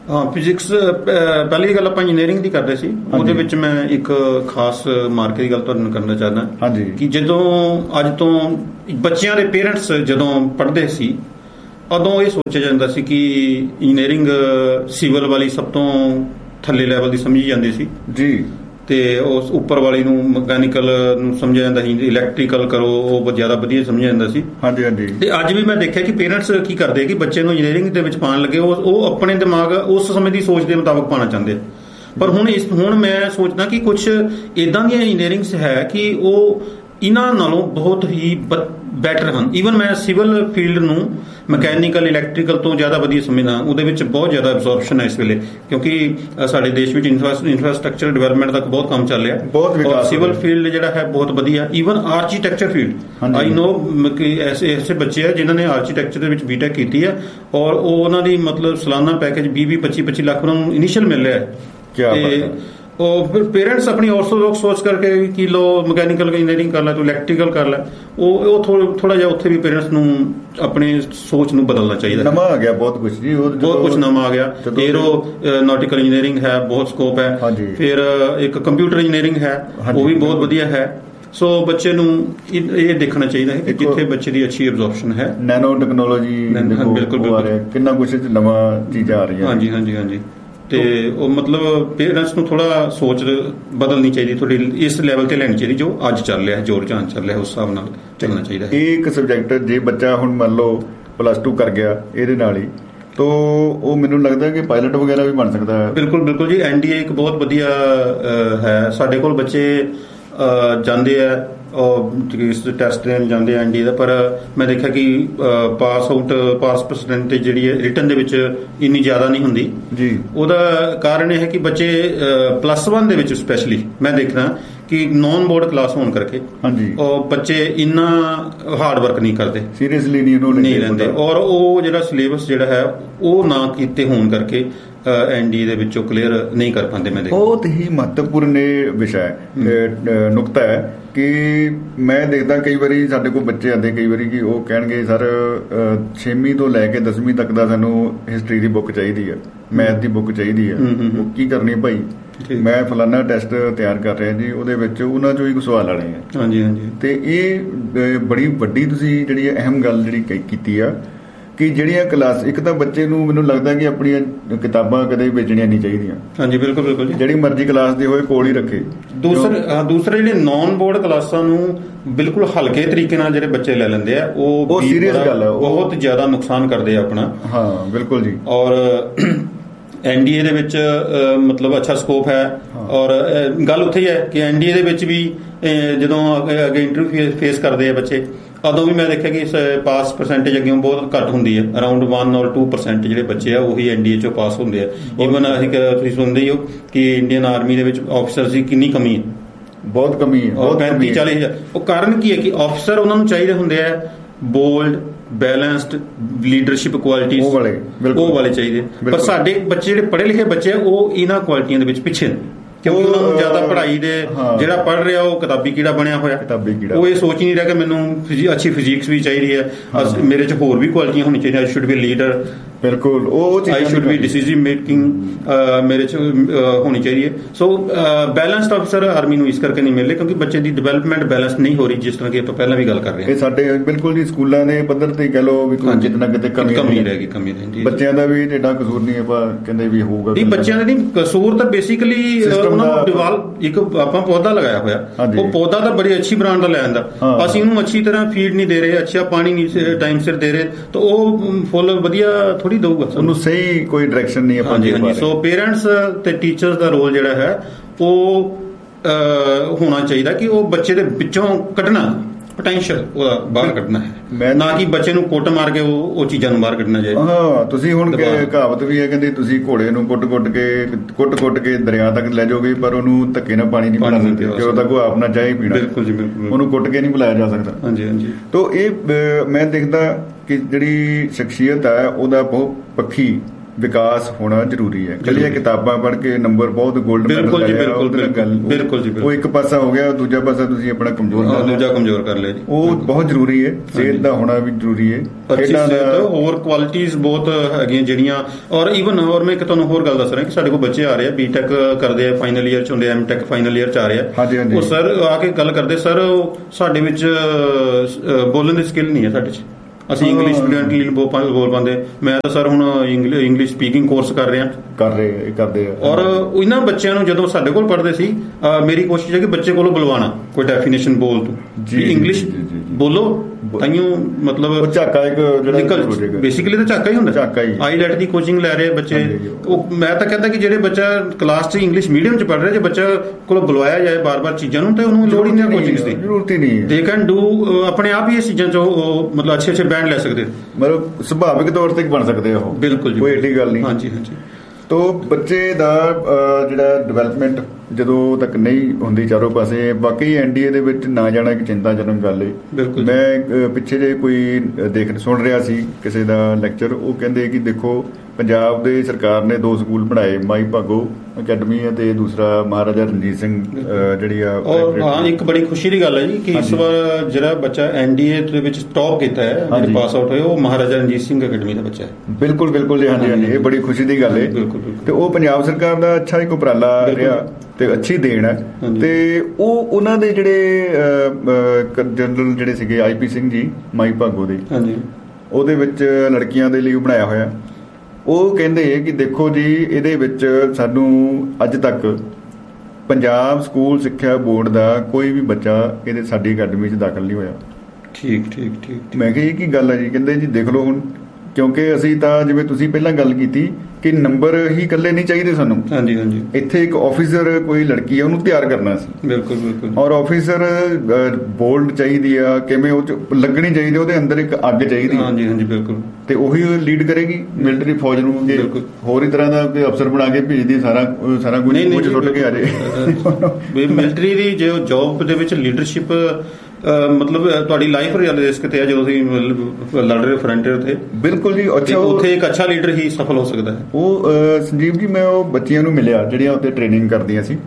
S1: ਹਾਂ, ਫਿਜ਼ਿਕਸ ਪਹਿਲੀ ਗੱਲ ਆਪਾਂ ਇੰਜੀਨੀਅਰਿੰਗ ਦੀ ਕਰਦੇ ਸੀ, ਉਹਦੇ ਵਿੱਚ ਮੈਂ ਇੱਕ ਖਾਸ ਮਾਰਕੇ ਦੀ ਗੱਲ ਤੁਹਾਨੂੰ ਕਰਨਾ ਚਾਹੁੰਦਾ ਕਿ ਜਦੋਂ ਅੱਜ ਤੋਂ ਬੱਚਿਆਂ ਦੇ ਪੇਰੈਂਟਸ ਜਦੋਂ ਪੜ੍ਹਦੇ ਸੀ ਉਦੋਂ ਇਹ ਸੋਚਿਆ ਜਾਂਦਾ ਸੀ ਕਿ ਇੰਜੀਨੀਅਰਿੰਗ ਸਿਵਲ ਵਾਲੀ ਸਭ ਤੋਂ ਥੱਲੇ ਲੈਵਲ ਦੀ ਸਮਝੀ ਜਾਂਦੀ ਸੀ ਜੀ, ਤੇ ਉਸ ਉੱਪਰ ਵਾਲੀ ਨੂੰ ਮਕੈਨੀਕਲ ਨੂੰ ਸਮਝਿਆ ਜਾਂਦਾ ਸੀ, ਇਲੈਕਟ੍ਰੀਕਲ ਕਰੋ ਉਹ ਜ਼ਿਆਦਾ ਵਧੀਆ ਸਮਝਿਆ ਜਾਂਦਾ ਸੀ। ਹਾਂਜੀ ਹਾਂਜੀ। ਤੇ ਅੱਜ ਵੀ ਮੈਂ ਦੇਖਿਆ ਕਿ ਪੇਰੈਂਟਸ ਕੀ ਕਰਦੇ ਕਿ ਬੱਚੇ ਨੂੰ ਇੰਜੀਨੀਅਰਿੰਗ ਦੇ ਵਿੱਚ ਪਾਉਣ ਲੱਗੇ ਉਹ ਆਪਣੇ ਦਿਮਾਗ ਉਸ ਸਮੇਂ ਦੀ ਸੋਚ ਦੇ ਮੁਤਾਬਕ ਪਾਉਣਾ ਚਾਹੁੰਦੇ, ਪਰ ਹੁਣ ਮੈਂ ਸੋਚਦਾ ਕਿ ਕੁਝ ਇਦਾਂ ਦੀਆਂ ਇੰਜੀਨੀਅਰਿੰਗਸ ਹੈ ਕਿ ਉਹ ਇਹਨਾਂ ਨਾਲੋਂ ਬਹੁਤ ਹੀ ਬੈਟਰ ਹਨ। ਈਵਨ ਮੈਂ ਸਿਵਲ ਫੀਲਡ ਨੂੰ ਮਕੈਨੀਕਲ ਇਲੈਕਟ੍ਰੀਕਲ ਤੋਂ ਜ਼ਿਆਦਾ ਵਧੀਆ ਸਮਝਦਾ, ਉਹਦੇ ਵਿੱਚ ਬਹੁਤ ਜ਼ਿਆਦਾ ਐਬਜ਼ੋਰਪਸ਼ਨ ਹੈ ਇਸ ਵੇਲੇ, ਕਿਉਂਕਿ ਸਾਡੇ ਦੇਸ਼ ਵਿੱਚ ਇਨਫਰਾਸਟ੍ਰਕਚਰ ਡਿਵੈਲਪਮੈਂਟ ਤੱਕ ਬਹੁਤ ਕੰਮ ਚੱਲ ਰਿਹਾ, ਬਹੁਤ ਸਿਵਲ ਫੀਲਡ ਜਿਹੜਾ ਹੈ ਬਹੁਤ ਵਧੀਆ। ਈਵਨ ਆਰਕੀਟੈਕਚਰ ਫੀਲਡ ਆਈ ਨੋ ਕਿ ਐਸੇ ਬੱਚੇ ਆ ਜਿਨ੍ਹਾਂ ਨੇ ਆਰਕੀਟੈਕਚਰ ਦੇ ਵਿੱਚ ਬੀਟੈਕ ਕੀਤੀ ਹੈ ਔਰ ਉਹ ਉਹਨਾਂ ਦੀ ਮਤਲਬ ਸਾਲਾਨਾ ਪੈਕੇਜ 20-25 ਲੱਖ ਉਹਨਾਂ ਨੂੰ ਇਨੀਸ਼ੀਅਲ ਮਿਲ ਰਿਹਾ ਹੈ। ਤੇ ਉਹ ਫਿਰ ਪੇਰੈਂਟਸ ਆਪਣੀ ਔਰਥੋਡਾਕਸ ਸੋਚ ਕਰਕੇ ਕਿ ਲੋ ਮਕੈਨੀਕਲ ਇੰਜੀਨੀਅਰਿੰਗ ਕਰ ਲੈ ਤੂੰ ਇਲੈਕਟ੍ਰੀਕਲ ਕਰ ਲੈ, ਉਹ ਥੋੜਾ ਜਿਹਾ ਉੱਥੇ ਵੀ ਪੇਰੈਂਟਸ ਨੂੰ ਆਪਣੀ ਸੋਚ ਨੂੰ ਬਦਲਣਾ ਚਾਹੀਦਾ। ਨਵਾਂ ਆ ਗਿਆ ਬਹੁਤ ਕੁਝ ਜੀ, ਬਹੁਤ ਕੁਝ ਨਵਾਂ ਆ ਗਿਆ। ਏਰੋਨੌਟਿਕਲ ਇੰਜੀਨੀਅਰਿੰਗ ਹੈ, ਬਹੁਤ ਸਕੋਪ ਹੈ। ਫਿਰ ਇੱਕ ਕੰਪਿਊਟਰ ਇੰਜੀਨੀਅਰਿੰਗ ਹੈ, ਉਹ ਵੀ ਬਹੁਤ ਵਧੀਆ ਹੈ। ਸੋ ਬੱਚੇ ਨੂੰ ਇਹ ਦੇਖਣਾ ਚਾਹੀਦਾ ਹੈ ਕਿ ਜਿੱਥੇ ਬੱਚੇ ਦੀ ਅੱਛੀ ਐਬਜ਼ੋਰਪਸ਼ਨ ਹੈ। ਨੈਨੋ ਟੈਕਨੋਲੋਜੀ ਬਿਲਕੁਲ ਕਿੰਨਾ ਕੁਝ ਨਵਾਂ ਚੀਜ਼ਾਂ ਆ ਰਹੀਆਂ। ਹਾਂਜੀ ਹਾਂਜੀ ਹਾਂਜੀ। ਤੇ ਉਹ ਮਤਲਬ ਪੇਰੈਂਟਸ ਨੂੰ ਥੋੜਾ ਸੋਚ ਬਦਲਣੀ ਚਾਹੀਦੀ, ਥੋੜੀ ਇਸ ਲੈਵਲ ਤੇ ਲੈਣੀ ਚਾਹੀਦੀ ਜੋ ਅੱਜ ਚੱਲ ਰਿਹਾ, ਜੋ ਰੁਝਾਨ ਚੱਲ ਰਿਹਾ ਉਸ ਹਿਸਾਬ ਨਾਲ ਚੱਲਣਾ ਚਾਹੀਦਾ। ਇਹ ਇੱਕ ਸਬਜੈਕਟ ਜੇ ਬੱਚਾ ਹੁਣ ਮੰਨ ਲਓ +2 ਕਰ ਗਿਆ ਇਹਦੇ ਨਾਲ ਹੀ, ਤੋ ਉਹ ਮੈਨੂੰ ਲੱਗਦਾ ਕਿ ਪਾਇਲਟ ਵਗੈਰਾ ਵੀ ਬਣ ਸਕਦਾ ਹੈ। ਬਿਲਕੁਲ ਬਿਲਕੁਲ ਜੀ, NDA ਇੱਕ ਬਹੁਤ ਵਧੀਆ ਹੈ। ਸਾਡੇ ਕੋਲ ਬੱਚੇ ਜਾਂਦੇ ਆ ਇਸ ਟੈਸਟ ਦੇਣ ਜਾਂਦੇ ਆ NDA ਦਾ, ਪਰ ਮੈਂ ਦੇਖਿਆ ਕਿ ਪਾਸ ਪਰਸੈਂਟੇਜ ਜਿਹੜੀ ਹੈ ਰਿਟਨ ਦੇ ਵਿੱਚ ਇੰਨੀ ਜ਼ਿਆਦਾ ਨਹੀਂ ਹੁੰਦੀ ਜੀ। ਉਹਦਾ ਕਾਰਨ ਇਹ ਹੈ ਕਿ ਬੱਚੇ +1 ਦੇ ਵਿੱਚ ਸਪੈਸ਼ਲੀ ਮੈਂ ਦੇਖਦਾ ਕਿ ਨੌਨ ਬੋਰਡ ਕਲਾਸ ਹੋਣ ਕਰਕੇ ਉਹ ਬੱਚੇ ਇੰਨਾ ਹਾਰਡ ਵਰਕ ਨਹੀਂ ਕਰਦੇ, ਸੀਰੀਅਸਲੀ ਨਹੀਂ ਲੈਂਦੇ, ਔਰ ਉਹ ਜਿਹੜਾ ਸਿਲੇਬਸ ਜਿਹੜਾ ਹੈ ਉਹ ਨਾ ਕੀਤੇ ਹੋਣ ਕਰਕੇ NDA ਦੇ ਵਿੱਚੋਂ ਕਲੀਅਰ ਨਹੀਂ ਕਰ ਪਾਉਂਦੇ। ਮੈਂ ਬਹੁਤ ਹੀ ਮਹੱਤਵਪੂਰਨ ਵਿਸ਼ਾ ਹੈ, ਨੁਕਤਾ ਹੈ ਕਿ ਮੈਂ ਦੇਖਦਾ ਕਈ ਵਾਰੀ ਸਾਡੇ ਕੋਲ ਬੱਚੇ ਆਉਂਦੇ ਕਈ ਵਾਰੀ ਕਿ ਉਹ ਕਹਿਣਗੇ ਸਰ 6ਵੀਂ ਤੋਂ ਲੈ ਕੇ 10ਵੀਂ ਤੱਕ ਦਾ ਸਾਨੂੰ ਹਿਸਟਰੀ ਦੀ ਬੁੱਕ ਚਾਹੀਦੀ ਹੈ, ਮੈਥ ਦੀ ਬੁੱਕ ਚਾਹੀਦੀ ਹੈ। ਉਹ ਕੀ ਕਰਨੀ ਭਾਈ, ਮੈਂ ਫਲਾਨਾ ਟੈਸਟ ਤਿਆਰ ਕਰ ਰਿਹਾ ਜੀ, ਉਹਦੇ ਵਿੱਚ ਉਹਨਾਂ ਚੋਂ ਹੀ ਸਵਾਲ ਆਣੇ ਆ। ਹਾਂਜੀ ਹਾਂਜੀ। ਤੇ ਇਹ ਬੜੀ ਵੱਡੀ ਤੁਸੀਂ ਜਿਹੜੀ ਅਹਿਮ ਗੱਲ ਜਿਹੜੀ ਕੀਤੀ ਆ ਕਿ ਜਿਹੜੀਆਂ ਕਲਾਸ ਇੱਕ ਤਾਂ ਬੱਚੇ ਨੂੰ ਮੈਨੂੰ ਲੱਗਦਾ ਕਿ ਆਪਣੀਆਂ ਕਿਤਾਬਾਂ ਕਦੇ ਵੇਚਣੀਆਂ ਨਹੀਂ ਚਾਹੀਦੀਆਂ। ਹਾਂਜੀ ਬਿਲਕੁਲ ਬਿਲਕੁਲ ਜੀ, ਜਿਹੜੀ ਮਰਜ਼ੀ ਕਲਾਸ ਦੀ ਹੋਏ ਕੋਲ ਹੀ ਰੱਖੇ। ਦੂਸਰੇ ਜਿਹੜੇ ਨੌਨ ਬੋਰਡ ਕਲਾਸਾਂ ਨੂੰ ਬਿਲਕੁਲ ਹਲਕੇ ਤਰੀਕੇ ਨਾਲ ਜਿਹੜੇ ਬੱਚੇ ਲੈ ਲੈਂਦੇ ਆ, ਉਹ ਸੀਰੀਅਸ ਗੱਲ ਹੈ, ਬਹੁਤ ਜ਼ਿਆਦਾ ਨੁਕਸਾਨ ਕਰਦੇ ਆ ਆਪਣਾ। ਹਾਂ ਬਿਲਕੁਲ ਜੀ। ਔਰ NDA ਦੇ ਵਿੱਚ ਮਤਲਬ ਅੱਛਾ ਸਕੋਪ ਹੈ, ਔਰ ਗੱਲ ਉੱਥੇ ਹੀ ਹੈ ਕਿ NDA ਦੇ ਵਿੱਚ ਵੀ ਜਦੋਂ ਅੱਗੇ ਇੰਟਰਵਿਊ ਫੇਸ ਕਰਦੇ ਆ ਬੱਚੇ, ਉਦੋਂ ਵੀ ਮੈਂ ਦੇਖਿਆ ਕਿ ਪਾਸ ਪਰਸੈਂਟੇਜ ਅੱਗੇ ਬਹੁਤ ਘੱਟ ਹੁੰਦੀ ਹੈ, ਅਰਾਊਂਡ 1 or 2% ਜਿਹੜੇ ਬੱਚੇ ਆ ਉਹੀ NDA ਚੋਂ ਪਾਸ ਹੁੰਦੇ ਆ। ਈਵਨ ਅਸੀਂ ਤੁਸੀਂ ਸੁਣਦੇ ਹੀ ਹੋ ਕਿ ਇੰਡੀਅਨ ਆਰਮੀ ਦੇ ਵਿੱਚ ਆਫਿਸਰਸ ਦੀ ਕਿੰਨੀ ਕਮੀ ਹੈ, ਬਹੁਤ ਕਮੀ ਹੈ, 35-40 ਹਜ਼ਾਰ। ਉਹ ਕਾਰਨ ਕੀ ਹੈ ਕਿ ਆਫਿਸਰ ਉਹਨਾਂ ਨੂੰ ਚਾਹੀਦੇ ਹੁੰਦੇ ਆ ਬੋਲਡ, ਬੈਲੈਂਸਡ, ਲੀਡਰਸ਼ਿਪ ਕੁਆਲਿਟੀਜ਼ ਉਹ ਵਾਲੇ ਚਾਹੀਦੇ, ਪਰ ਸਾਡੇ ਬੱਚੇ ਜਿਹੜੇ ਪੜ੍ਹੇ ਲਿਖੇ ਬੱਚੇ ਆ ਉਹ ਇਹਨਾਂ ਕੁਆਲਿਟੀਆਂ ਦੇ ਵਿੱਚ ਪਿੱਛੇ ਨੇ, ਕਿਉਂਕਿ ਉਹਨਾਂ ਨੂੰ ਜ਼ਿਆਦਾ ਪੜ੍ਹਾਈ ਦੇ ਜਿਹੜਾ ਪੜ੍ਹ ਰਿਹਾ ਉਹ ਕਿਤਾਬੀ ਕੀੜਾ ਬਣਿਆ ਹੋਇਆ, ਉਹ ਇਹ ਸੋਚ ਹੀ ਨਹੀਂ ਰਿਹਾ ਕਿ ਮੈਨੂੰ ਅੱਛੀ ਫਿਜ਼ਿਕਸ ਵੀ ਚਾਹੀਦੀ ਹੈ, ਮੇਰੇ 'ਚ ਹੋਰ ਵੀ ਕੁਆਲਿਟੀਆਂ ਹੋਣੀ ਚਾਹੀਦੀਆਂ। ਆਈ ਸ਼ੁੱਡ ਬੀ ਲੀਡਰ, ਬਿਲਕੁਲ ਉਹ ਆਈ ਸ਼ੁੱਡ ਬੀ ਡਿਸੀਜਨ ਮੇਕਿੰਗ ਮੇਰੇ 'ਚ ਹੋਣੀ ਚਾਹੀਦੀ ਹੈ। ਸੋ ਬੈਲੈਂਸਡ ਆਫਿਸਰ ਆਰਮੀ ਨੂੰ ਇਸ ਕਰਕੇ ਨਹੀਂ ਮਿਲਦੇ ਕਿਉਂਕਿ ਬੱਚੇ ਦੀ ਡਿਵੈਲਪਮੈਂਟ ਬੈਲੈਂਸ ਨਹੀਂ ਹੋ ਰਹੀ, ਜਿਸ ਤਰ੍ਹਾਂ ਕਿ ਆਪਾਂ ਪਹਿਲਾਂ ਵੀ ਗੱਲ ਕਰ ਰਹੇ ਹਾਂ। ਇਹ ਸਾਡੇ ਬਿਲਕੁਲ ਜੀ ਸਕੂਲਾਂ ਦੇ ਪੱਧਰ ਤੇ ਕਹਿ ਲਓ ਵੀ ਕਿਤੇ ਕਿਤੇ ਕਮੀ ਰਹਿ ਗਈ। ਬੱਚਿਆਂ ਦਾ ਵੀ ਏਡਾ ਕਸੂਰ ਨਹੀਂ, ਆਪਾਂ ਕਹਿੰਦੇ ਵੀ ਹੋਊਗਾ ਨਹੀਂ, ਬੱਚਿਆਂ ਦਾ ਨਹੀਂ ਕਸੂਰ, ਤਾਂ ਬੇਸਿਕਲੀ ਇੱਕ ਆਪਾਂ ਪੌਦਾ ਲਗਾਇਆ ਹੋਇਆ, ਉਹ ਪੌਦਾ ਤਾਂ ਬੜੀ ਅੱਛੀ ਬ੍ਰਾਂਡ ਦਾ ਲੈ ਆਂਦਾ, ਅਸੀਂ ਉਹਨੂੰ ਅੱਛੀ ਤਰ੍ਹਾਂ ਫੀਡ ਨਹੀਂ ਦੇ ਰਹੇ, ਅੱਛਾ ਪਾਣੀ ਨਹੀਂ ਟਾਈਮ ਸਿਰ ਦੇ ਰਹੇ, ਤਾਂ ਉਹ ਫੁੱਲ ਵਧੀਆ ਥੋੜੀ ਦਊਗਾ, ਉਹਨੂੰ ਸਹੀ ਕੋਈ ਡਾਇਰੈਕਸ਼ਨ ਨਹੀਂ ਆਪਾਂ ਦੇ ਪਾ ਰਹੇ। ਸੋ ਪੇਰੈਂਟਸ ਤੇ ਟੀਚਰਸ ਦਾ ਰੋਲ ਜਿਹੜਾ ਹੈ ਉਹ ਹੋਣਾ ਚਾਹੀਦਾ ਕਿ ਉਹ ਬੱਚੇ ਦੇ ਵਿੱਚੋਂ ਕੱਢਣਾ ਪੋਟੈਂਸ਼ੀਅਲ ਉਹਦਾ ਬਾਹਰ ਕੱਢਣਾ ਹੈ, ਨਾ ਕਿ ਬੱਚੇ ਨੂੰ ਕੁੱਟ ਮਾਰ ਕੇ ਉਹ ਚੀਜ਼ਾਂ ਨੂੰ ਬਾਹਰ ਕੱਢਣਾ ਚਾਹੀਦਾ। ਹਾਂ, ਤੁਸੀਂ ਹੁਣ ਕਹਾਵਤ ਵੀ ਹੈ ਕਹਿੰਦੇ ਤੁਸੀਂ ਘੋੜੇ ਨੂੰ ਕੁੱਟ ਕੇ ਦਰਿਆ ਤੱਕ ਲੈ ਜਾਓਗੇ, ਪਰ ਉਹਨੂੰ ਧੱਕੇ ਨਾਲ ਪਾਣੀ ਨਹੀਂ ਪਿਲਾ ਸਕਦੇ ਜਦੋਂ ਤੱਕ ਉਹ ਆਪ ਨਾ ਚਾਹੇ ਪੀਣਾ। ਬਿਲਕੁਲ ਜੀ ਬਿਲਕੁਲ, ਉਹਨੂੰ ਕੁੱਟ ਕੇ ਨਹੀਂ ਪਿਲਾਇਆ ਜਾ ਸਕਦਾ। ਹਾਂਜੀ ਹਾਂਜੀ। ਤਾਂ ਇਹ ਮੈਂ ਦੇਖਦਾ ਕਿ ਜਿਹੜੀ ਸ਼ਖਸੀਅਤ ਹੈ ਉਹਦਾ ਬਹੁਤ ਪੱਖੀ
S2: ਵਿਕਾਸ ਹੋਣਾ ਜ਼ਰੂਰੀ ਹੈ। ਕੱਲੀਆਂ ਕਿਤਾਬਾਂ ਪੜ੍ਹ ਕੇ ਨੰਬਰ ਬਹੁਤ ਗੋਲਡ ਮੈਡਲ
S1: ਬਿਲਕੁਲ ਜੀ
S2: ਉਹ ਇੱਕ ਪਾਸਾ ਹੋ ਗਿਆ, ਦੂਜਾ ਪਾਸਾ ਤੁਸੀਂ ਆਪਣਾ ਕਮਜ਼ੋਰ
S1: ਕਰ ਲਿਆ ਜੀ।
S2: ਉਹ ਬਹੁਤ ਜ਼ਰੂਰੀ ਹੈ। ਸਿਹਤ ਦਾ ਹੋਣਾ ਵੀ ਜ਼ਰੂਰੀ ਹੈ।
S1: ਹੋਰ ਕੁਆਲਿਟੀਜ਼ ਬਹੁਤ ਹੈਗੀਆਂ ਜਿਹੜੀਆਂ, ਔਰ ਈਵਨ ਹੋਰ ਮੈਂ ਇੱਕ ਤੁਹਾਨੂੰ ਹੋਰ ਗੱਲ ਦੱਸ ਰਿਹਾ ਕਿ ਸਾਡੇ ਕੋਲ ਬੱਚੇ ਆ ਰਹੇ ਆ ਬੀਟੈਕ ਕਰਦੇ ਆ, ਫਾਈਨਲ ਈਅਰ 'ਚ ਹੁੰਦੇ ਆ, ਐਮਟੈਕ ਫਾਈਨਲ ਈਅਰ 'ਚ ਆ ਰਹੇ ਆ। ਉਹ ਸਰ ਆ ਕੇ ਗੱਲ ਕਰਦੇ, ਸਰ ਸਾਡੇ ਵਿੱਚ ਬੋਲਣ ਦੀ ਸਕਿੱਲ ਨਹੀਂ ਹੈ ਸਾਡੇ 'ਚ, ਅਸੀਂ ਇੰਗਲਿਸ਼ ਫਲੂਐਂਟਲੀ ਬੋਲ ਪਾਉਂਦੇ। ਮੈਂ ਤਾਂ ਸਰ ਹੁਣ ਇੰਗਲਿਸ਼ ਸਪੀਕਿੰਗ ਕੋਰਸ ਕਰ ਰਹੇ
S2: ਕਰਦੇ ਆ।
S1: ਔਰ ਇਹਨਾਂ ਬੱਚਿਆਂ ਨੂੰ ਜਦੋਂ ਸਾਡੇ ਕੋਲ ਪੜ੍ਹਦੇ ਸੀ, ਮੇਰੀ ਕੋਸ਼ਿਸ਼ ਹੈ ਕਿ ਬੱਚੇ ਕੋਲੋਂ ਬੁਲਵਾਣਾ ਕੋਈ ਡੈਫੀਨੇਸ਼ਨ ਬੋਲ ਤੂੰ ਇੰਗਲਿਸ਼ ਬੋਲੋ, ਤਾਈਓ ਮਤਲਬ
S2: ਝਾਕਾ ਇੱਕ
S1: ਜਿਹੜਾ ਬੇਸਿਕਲੀ ਤਾਂ ਝਾਕਾ ਹੀ ਹੁੰਦਾ। ਆਈਲੈਟ ਦੀ ਕੋਚਿੰਗ ਲੈ ਰਹੇ ਬੱਚੇ। ਉਹ ਮੈਂ ਤਾਂ ਕਹਿੰਦਾ ਕਿ ਜਿਹੜੇ ਬੱਚਾ ਕਲਾਸ 'ਚ ਇੰਗਲਿਸ਼ ਮੀਡੀਅਮ 'ਚ ਪੜ੍ਹ ਰਿਹਾ, ਜੇ ਬੱਚਾ ਕੋਲੋਂ ਬੁਲਵਾਇਆ ਜਾਏ ਬਾਰ-ਬਾਰ ਚੀਜ਼ਾਂ ਨੂੰ, ਤੇ ਉਹਨੂੰ ਲੋੜ ਹੀ ਨਹੀਂ ਕੋਚਿੰਗ ਦੀ,
S2: ਜ਼ਰੂਰਤ ਹੀ ਨਹੀਂ।
S1: ਦੇ ਕੈਨ ਡੂ ਆਪਣੇ ਆਪ ਹੀ ਇਹ ਚੀਜ਼ਾਂ 'ਚ ਉਹ ਮਤਲਬ ਅੱਛੇ ਬੈਂਡ ਲੈ ਸਕਦੇ,
S2: ਮਤਲਬ ਸੁਭਾਵਿਕ ਤੌਰ ਤੇ ਬਣ ਸਕਦੇ ਆ ਉਹ।
S1: ਬਿਲਕੁਲ ਜੀ,
S2: ਕੋਈ ਏਡੀ ਗੱਲ ਨਹੀਂ।
S1: ਹਾਂਜੀ।
S2: ਤੋ ਬੱਚੇ ਦਾ ਜਿਹੜਾ ਡਿਵੈਲਪਮੈਂਟ ਜਦੋਂ ਤੱਕ ਨਹੀਂ ਹੁੰਦੀ ਚਾਰੋਂ ਪਾਸੇ, ਬਾਕੀ NDA ਦੇ ਵਿੱਚ ਨਾ ਜਾਣਾ ਇੱਕ ਚਿੰਤਾਜਨਕ ਗੱਲ ਹੈ। ਮੈਂ ਪਿੱਛੇ ਜੇ ਕੋਈ ਸੁਣ ਰਿਹਾ ਸੀ ਕਿਸੇ ਦਾ ਲੈਕਚਰ, ਉਹ ਕਹਿੰਦੇ ਕਿ ਦੇਖੋ ਪੰਜਾਬ ਦੇ ਸਰਕਾਰ ਨੇ 2 ਸਕੂਲ ਬਣਾਏ, ਮਾਈ ਭਾਗੋ ਅਕੈਡਮੀ ਤੇ ਦੂਸਰਾ ਮਹਾਰਾਜਾ ਰਣਜੀਤ ਸਿੰਘ ਜਿਹੜੀ ਆ।
S1: ਹਾਂ, ਇੱਕ ਬੜੀ ਖੁਸ਼ੀ ਦੀ ਗੱਲ ਹੈ ਜੀ ਕਿ ਇਸ ਵਾਰ ਜਿਹੜਾ ਬੱਚਾ NDA ਦੇ ਵਿੱਚ ਟੌਪ ਕੀਤਾ ਹੈ, ਜਿਹੜੇ ਪਾਸ ਆਊਟ ਹੋਏ, ਉਹ ਮਹਾਰਾਜਾ ਰਣਜੀਤ ਸਿੰਘ ਅਕੈਡਮੀ ਦਾ ਬੱਚਾ ਹੈ। ਬਿਲਕੁਲ
S2: ਜੀ, ਹਾਂਜੀ। ਇਹ ਬੜੀ ਖੁਸ਼ੀ ਦੀ ਗੱਲ ਹੈ। ਤੇ ਉਹ ਪੰਜਾਬ ਸਰਕਾਰ ਦਾ ਅੱਛਾ ਇੱਕ ਉਪਰਾਲਾ ਰਿਹਾ ਤੇ ਅੱਛੀ ਦੇਣ ਹੈ। ਤੇ ਉਹਨਾਂ ਦੇ ਜਿਹੜੇ ਜਨਰਲ ਜਿਹੜੇ ਸੀਗੇ IP ਸਿੰਘ ਜੀ ਮਾਈ ਭਾਗੋ ਦੇ, ਉਹਦੇ ਵਿੱਚ ਲੜਕੀਆਂ ਦੇ ਲਈ ਬਣਾਇਆ ਹੋਇਆ। ਉਹ ਕਹਿੰਦੇ ਕਿ ਦੇਖੋ ਜੀ, ਇਹਦੇ ਵਿੱਚ ਸਾਨੂੰ ਅੱਜ ਤੱਕ ਪੰਜਾਬ ਸਕੂਲ ਸਿੱਖਿਆ ਬੋਰਡ ਦਾ ਕੋਈ ਵੀ ਬੱਚਾ ਇਹਦੇ ਸਾਡੀ ਅਕੈਡਮੀ 'ਚ ਦਾਖਲ ਨਹੀਂ ਹੋਇਆ। ਠੀਕ। ਮੈਂ ਕਿਹਾ ਇਹ ਕੀ ਗੱਲ ਹੈ ਜੀ? ਕਹਿੰਦੇ ਜੀ ਦੇਖ ਲਓ ਹੁਣ, ਕਿਉਂਕਿ ਅਸੀਂ ਤਾਂ ਜਿਵੇਂ ਤੁਸੀਂ ਪਹਿਲਾਂ ਗੱਲ ਕੀਤੀ ਕਿ ਨੰਬਰ ਹੀ ਇਕੱਲੇ ਨਹੀਂ ਚਾਹੀਦੇ ਸਾਨੂੰ। ਹਾਂਜੀ। ਇੱਥੇ ਇੱਕ ਆਫੀਸਰ ਕੋਈ ਲੜਕੀ ਹੈ, ਉਹਨੂੰ ਤਿਆਰ ਕਰਨਾ ਸੀ। ਬਿਲਕੁਲ। ਔਰ ਆਫੀਸਰ ਬੋਲਡ ਚਾਹੀਦੀ ਆ, ਕਿਵੇਂ ਉਹ 'ਚ ਲੱਗਣੀ ਚਾਹੀਦੀ, ਉਹਦੇ ਅੰਦਰ ਇੱਕ ਅੱਗ ਚਾਹੀਦੀ। ਹਾਂਜੀ। ਬਿਲਕੁਲ। ਤੇ ਉਹੀ ਲੀਡ ਕਰੇਗੀ ਮਿਲਟਰੀ ਫੌਜ ਨੂੰ। ਹੋਰ ਹੀ ਤਰ੍ਹਾਂ ਦਾ ਕੋਈ ਅਫਸਰ ਬਣਾ ਕੇ ਭੇਜਦੀ, ਸਾਰਾ ਕੁਝ ਸੁੱਟ ਕੇ ਆ ਜਾਏ।
S1: ਮਿਲਟਰੀ ਦੀ ਜੋ ਜੌਬ ਦੇ ਵਿੱਚ ਲੀਡਰਸ਼ਿਪ ਮਤਲਬ ਤੁਹਾਡੀ ਲਾਈਫ ਰਿਸਕ ਤੇ ਹੈ ਜਦੋਂ ਤੁਸੀਂ ਲੜ ਰਹੇ ਫਰੰਟੀਅਰ ਤੇ। ਬਿਲਕੁਲ ਜੀ। ਅੱਛਾ, ਉੱਥੇ ਇੱਕ ਅੱਛਾ ਲੀਡਰ ਹੀ ਸਫਲ ਹੋ ਸਕਦਾ ਹੈ।
S2: ਉਹ ਸੰਜੀਵ ਜੀ, ਮੈਂ ਉਹ ਬੱਚੀਆਂ ਨੂੰ ਮਿਲਿਆ ਜਿਹੜੀਆਂ ਉੱਥੇ ਟ੍ਰੇਨਿੰਗ ਕਰਦੀਆਂ ਸੀ।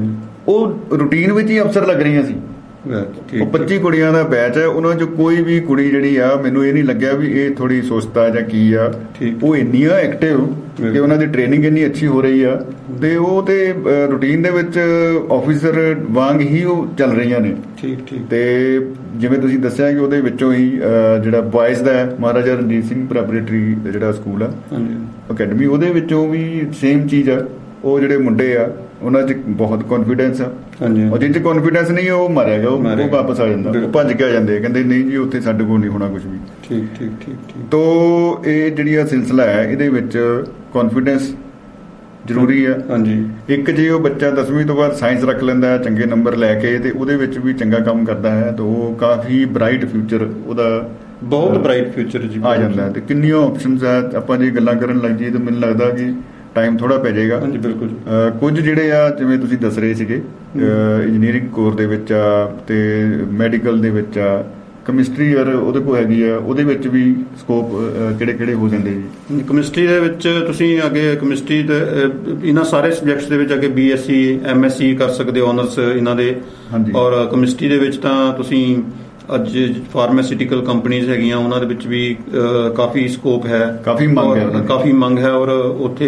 S2: ਉਹ ਰੂਟੀਨ ਵਿੱਚ ਹੀ ਅਫਸਰ ਲੱਗ ਰਹੀਆਂ ਸੀ। ਉਹ 25 ਕੁੜੀਆਂ ਦਾ ਬੈਚ ਹੈ। ਉਹਨਾਂ 'ਚ ਕੋਈ ਵੀ ਕੁੜੀ ਜਿਹੜੀ ਆ, ਮੈਨੂੰ ਇਹ ਨਹੀਂ ਲੱਗਿਆ ਵੀ ਇਹ ਥੋੜੀ ਸੁਸਤਾ ਜਾਂ ਕੀ ਆ। ਉਹ ਇੰਨੀਆਂ ਐਕਟਿਵ ਕਿ ਉਹਨਾਂ ਦੀ ਟ੍ਰੇਨਿੰਗ ਇੰਨੀ ਅੱਛੀ ਹੋ ਰਹੀ ਆ, ਤੇ ਉਹ ਤੇ ਰੂਟੀਨ ਦੇ ਵਿੱਚ ਆਫੀਸਰ ਵਾਂਗ ਹੀ ਉਹ ਚੱਲ ਰਹੀਆਂ ਨੇ। ਤੇ ਜਿਵੇਂ ਤੁਸੀਂ ਦੱਸਿਆ ਕਿ ਉਹਦੇ ਵਿੱਚੋਂ ਹੀ ਜਿਹੜਾ ਬॉयਜ਼ ਦਾ ਮਹਾਰਾਜਾ ਰਣਜੀਤ ਸਿੰਘ ਪ੍ਰੈਪਰੇਟਰੀ ਜਿਹੜਾ ਸਕੂਲ ਆ ਅਕੈਡਮੀ, ਉਹਦੇ ਵਿੱਚੋਂ ਵੀ ਸੇਮ ਚੀਜ਼ ਆ। ਉਹ ਜਿਹੜੇ ਮੁੰਡੇ ਆ, ਉਹਨਾਂ 'ਚ ਬਹੁਤ ਕੌਨਫੀਡੈਂਸ ਆ। ਉਹ ਜਿਹ 'ਚ ਕੌਨਫੀਡੈਂਸ ਨਹੀਂ, ਉਹ ਮਾਰਿਆ ਗਿਆ, ਉਹ ਵਾਪਸ ਆ ਜਾਂਦਾ, ਉਹ ਭੱਜ ਕੇ ਆ ਜਾਂਦੇ, ਕਹਿੰਦੇ ਨਹੀਂ ਜੀ ਉੱਥੇ ਸਾਡੇ ਕੋਲ ਨਹੀਂ ਹੋਣਾ ਕੁਝ ਵੀ। ਠੀਕ। ਤੋ ਇਹ ਜਿਹੜੀ ਸਿਲਸਿਲਾ ਹੈ, ਇਹਦੇ ਵਿੱਚ ਕੌਨਫੀਡੈਂਸ ਜ਼ਰੂਰੀ ਆ। ਇੱਕ ਜੇ ਉਹ ਬੱਚਾ 10ਵੀਂ ਤੋਂ ਬਾਅਦ ਸਾਇੰਸ ਰੱਖ ਲੈਂਦਾ ਚੰਗੇ ਨੰਬਰ ਲੈ ਕੇ, ਤੇ ਉਹਦੇ ਵਿੱਚ ਵੀ ਚੰਗਾ ਕੰਮ ਕਰਦਾ ਹੈ, ਤਾਂ ਉਹ ਕਾਫੀ ਬ੍ਰਾਈਟ ਫਿਊਚਰ ਉਹਦਾ, ਬਹੁਤ ਬ੍ਰਾਈਟ ਫਿਊਚਰ ਆ ਜਾਂਦਾ ਹੈ। ਤੇ ਕਿੰਨੀਆਂ ਆਪਸ਼ਨਸ ਆ। ਆਪਾਂ ਜੇ ਗੱਲਾਂ ਕਰਨ ਲੱਗ ਜਾਈਏ ਤਾਂ ਮੈਨੂੰ ਲੱਗਦਾ ਕਿ ਟਾਈਮ ਥੋੜਾ ਪੈ ਜਾਏਗਾ। ਬਿਲਕੁਲ। ਕੁਝ ਜਿਹੜੇ ਆ ਜਿਵੇਂ ਤੁਸੀਂ ਦੱਸ ਰਹੇ ਸੀਗੇ, ਇੰਜੀਨੀਅਰਿੰਗ ਕੋਰਸ ਦੇ ਵਿੱਚ ਆ, ਤੇ ਮੈਡੀਕਲ ਦੇ ਵਿੱਚ ਆ, ਕੈਮਿਸਟਰੀ ਯਾਰ ਉਹਦੇ ਕੋਲ ਹੈਗੀ ਆ, ਉਹਦੇ ਵਿੱਚ ਵੀ ਸਕੋਪ ਕਿਹੜੇ ਹੋ ਜਾਂਦੇ ਜੀ? ਕੈਮਿਸਟਰੀ ਦੇ ਵਿੱਚ ਤੁਸੀਂ ਅੱਗੇ ਕੈਮਿਸਟਰੀ ਦੇ ਇਹਨਾਂ ਸਾਰੇ ਸਬਜੈਕਟਸ ਦੇ ਵਿੱਚ ਅੱਗੇ BSc MSc ਕਰ ਸਕਦੇ ਹੋ, ਆਨਰਸ ਇਹਨਾਂ ਦੇ। ਔਰ ਕੈਮਿਸਟਰੀ ਦੇ ਵਿੱਚ ਤਾਂ ਤੁਸੀਂ ਅੱਜ ਫਾਰਮਾਸਿਊਟੀਕਲ ਕੰਪਨੀਜ਼ ਹੈਗੀਆਂ, ਉਹਨਾਂ ਦੇ ਵਿੱਚ ਵੀ ਕਾਫੀ ਸਕੋਪ ਹੈ, ਕਾਫੀ ਮੰਗ ਹੈ। ਔਰ ਉੱਥੇ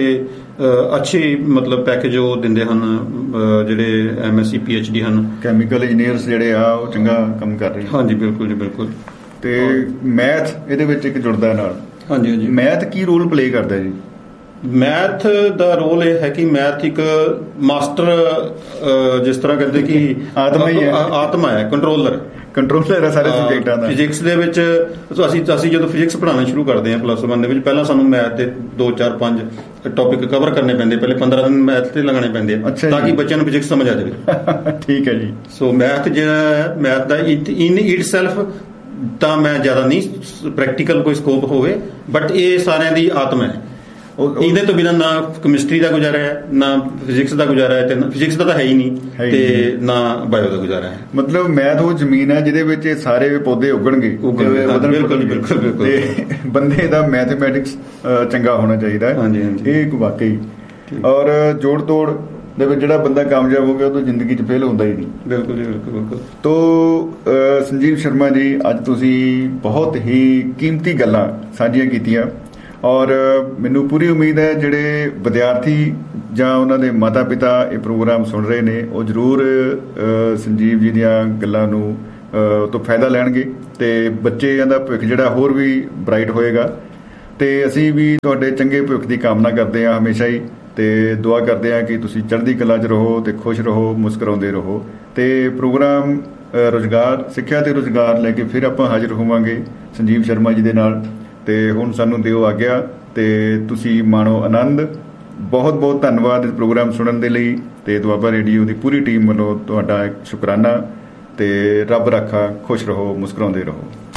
S2: ਅੱਛੇ ਮਤਲਬ ਪੈਕੇਜ ਉਹ ਦਿੰਦੇ ਹਨ ਜਿਹੜੇ MSc PhD ਹਨ। ਕੈਮੀਕਲ ਇੰਜੀਨੀਅਰਸ ਜਿਹੜੇ ਆ, ਉਹ ਚੰਗਾ ਕੰਮ ਕਰ ਰਹੇ। ਹਾਂਜੀ, ਬਿਲਕੁਲ ਜੀ, ਬਿਲਕੁਲ। ਤੇ ਮੈਥ ਇਹਦੇ ਵਿੱਚ ਇੱਕ ਜੁੜਦਾ ਨਾਲ। ਹਾਂਜੀ। ਮੈਥ ਕੀ ਰੋਲ ਪਲੇ ਕਰਦਾ ਜੀ? ਮੈਥ ਦਾ ਰੋਲ ਇਹ ਹੈ ਕਿ ਮੈਥ ਇੱਕ ਮਾਸਟਰ, ਜਿਸ ਤਰ੍ਹਾਂ ਕਹਿੰਦੇ ਕਿ ਆਤਮਾ ਹੈ, ਕੰਟਰੋਲਰ ਹੈ ਸਾਰੇ ਸਬਜੈਕਟਾਂ ਦਾ। ਫਿਜ਼ਿਕਸ ਦੇ ਵਿੱਚ ਅਸੀਂ ਜਦੋਂ ਫਿਜ਼ਿਕਸ ਪੜ੍ਹਾਉਣਾ ਸ਼ੁਰੂ ਕਰਦੇ ਹਾਂ +1 ਦੇ ਵਿੱਚ, ਪਹਿਲਾਂ ਸਾਨੂੰ ਮੈਥ ਦੇ 2 4 5 ਟੌਪਿਕ ਕਵਰ ਕਰਨੇ ਪੈਂਦੇ, ਪਹਿਲੇ 15 ਦਿਨ ਮੈਥ ਤੇ ਲਗਾਉਣੇ ਪੈਂਦੇ ਆ ਤਾਂ ਕਿ ਬੱਚਿਆਂ ਨੂੰ ਫਿਜ਼ਿਕਸ ਸਮਝ ਆ ਜਾਵੇ। ਠੀਕ ਹੈ ਜੀ। ਸੋ ਮੈਥ ਜਿਹੜਾ ਹੈ, math the in it self ਤਾਂ ਮੈਂ ਜ਼ਿਆਦਾ ਨਹੀਂ ਪ੍ਰੈਕਟੀਕਲ ਕੋਈ ਸਕੋਪ ਹੋਵੇ, ਬਟ ਇਹ ਸਾਰਿਆਂ ਦੀ ਆਤਮਾ ਹੈ।
S1: ਇਹਦੇ ਤੋਂ ਬਿਨਾਂ ਨਾ ਕੈਮਿਸਟਰੀ ਦਾ ਗੁਜ਼ਾਰਾ ਹੈ, ਨਾ ਫਿਜ਼ਿਕਸ ਦਾ ਗੁਜ਼ਾਰਾ ਹੈ, ਤੇ ਫਿਜ਼ਿਕਸ ਦਾ ਤਾਂ ਹੈ ਹੀ ਨਹੀਂ, ਤੇ ਨਾ ਬਾਇਓ ਦਾ ਗੁਜ਼ਾਰਾ ਹੈ।
S2: ਮਤਲਬ ਮੈਥ ਉਹ ਜ਼ਮੀਨ ਹੈ ਜਿਹਦੇ ਵਿੱਚ ਸਾਰੇ ਪੌਦੇ ਉੱਗਣਗੇ।
S1: ਬਿਲਕੁਲ।
S2: ਤੇ ਬੰਦੇ ਦਾ ਮੈਥਮੈਟਿਕਸ ਚੰਗਾ ਹੋਣਾ ਚਾਹੀਦਾ ਹੈ। ਇਹ ਇੱਕ ਵਾਕਈ। ਔਰ ਜੋੜ ਤੋੜ ਦੇ ਵਿੱਚ ਜਿਹੜਾ ਬੰਦਾ ਕਾਮਯਾਬ ਹੋ ਗਿਆ ਉਹ ਤਾਂ ਜ਼ਿੰਦਗੀ 'ਚ ਫੇਲ ਹੁੰਦਾ ਹੀ ਨਹੀਂ।
S1: ਬਿਲਕੁਲ ਜੀ, ਬਿਲਕੁਲ।
S2: ਤੋ ਸੰਜੀਵ ਸ਼ਰਮਾ ਜੀ, ਅੱਜ ਤੁਸੀਂ ਬਹੁਤ ਹੀ ਕੀਮਤੀ ਗੱਲਾਂ ਸਾਂਝੀਆਂ ਕੀਤੀਆਂ, ਔਰ ਮੈਨੂੰ ਪੂਰੀ ਉਮੀਦ ਹੈ ਜਿਹੜੇ ਵਿਦਿਆਰਥੀ ਜਾਂ ਉਹਨਾਂ ਦੇ ਮਾਤਾ ਪਿਤਾ ਇਹ ਪ੍ਰੋਗਰਾਮ ਸੁਣ ਰਹੇ ਨੇ ਉਹ ਜ਼ਰੂਰ ਸੰਜੀਵ ਜੀ ਦੀਆਂ ਗੱਲਾਂ ਨੂੰ ਤੋਂ ਫਾਇਦਾ ਲੈਣਗੇ, ਤੇ ਬੱਚਿਆਂ ਦਾ ਭਵਿੱਖ ਜਿਹੜਾ ਹੋਰ ਵੀ ਬ੍ਰਾਈਟ ਹੋਏਗਾ। ਤੇ ਅਸੀਂ ਵੀ ਤੁਹਾਡੇ ਚੰਗੇ ਭਵਿੱਖ ਦੀ ਕਾਮਨਾ ਕਰਦੇ ਹਾਂ ਹਮੇਸ਼ਾ ਹੀ, ਤੇ ਦੁਆ ਕਰਦੇ ਹਾਂ ਕਿ ਤੁਸੀਂ ਚੜ੍ਹਦੀ ਕਲਾ 'ਚ ਰਹੋ ਤੇ ਖੁਸ਼ ਰਹੋ, ਮੁਸਕਰਾਉਂਦੇ ਰਹੋ। ਤੇ ਪ੍ਰੋਗਰਾਮ ਰੁਜ਼ਗਾਰ, ਸਿੱਖਿਆ ਤੇ ਰੁਜ਼ਗਾਰ ਲੈ ਕੇ ਫਿਰ ਆਪਾਂ ਹਾਜ਼ਰ ਹੋਵਾਂਗੇ ਸੰਜੀਵ ਸ਼ਰਮਾ ਜੀ ਦੇ ਨਾਲ। ਤੇ ਹੁਣ ਸਾਨੂੰ ਦਿਓ ਆਗਿਆ, ਤੇ ਤੁਸੀਂ ਮਾਣੋ ਆਨੰਦ। ਬਹੁਤ ਬਹੁਤ ਧੰਨਵਾਦ ਇਸ ਪ੍ਰੋਗਰਾਮ ਸੁਣਨ ਦੇ ਲਈ, ਤੇ ਦੁਆਬਾ ਰੇਡੀਓ ਦੀ ਪੂਰੀ ਟੀਮ ਵੱਲੋਂ ਤੁਹਾਡਾ ਸ਼ੁਕਰਾਨਾ। ਤੇ ਰੱਬ ਰਾਖਾ, ਖੁਸ਼ ਰਹੋ, ਮੁਸਕਰਾਉਂਦੇ ਰਹੋ।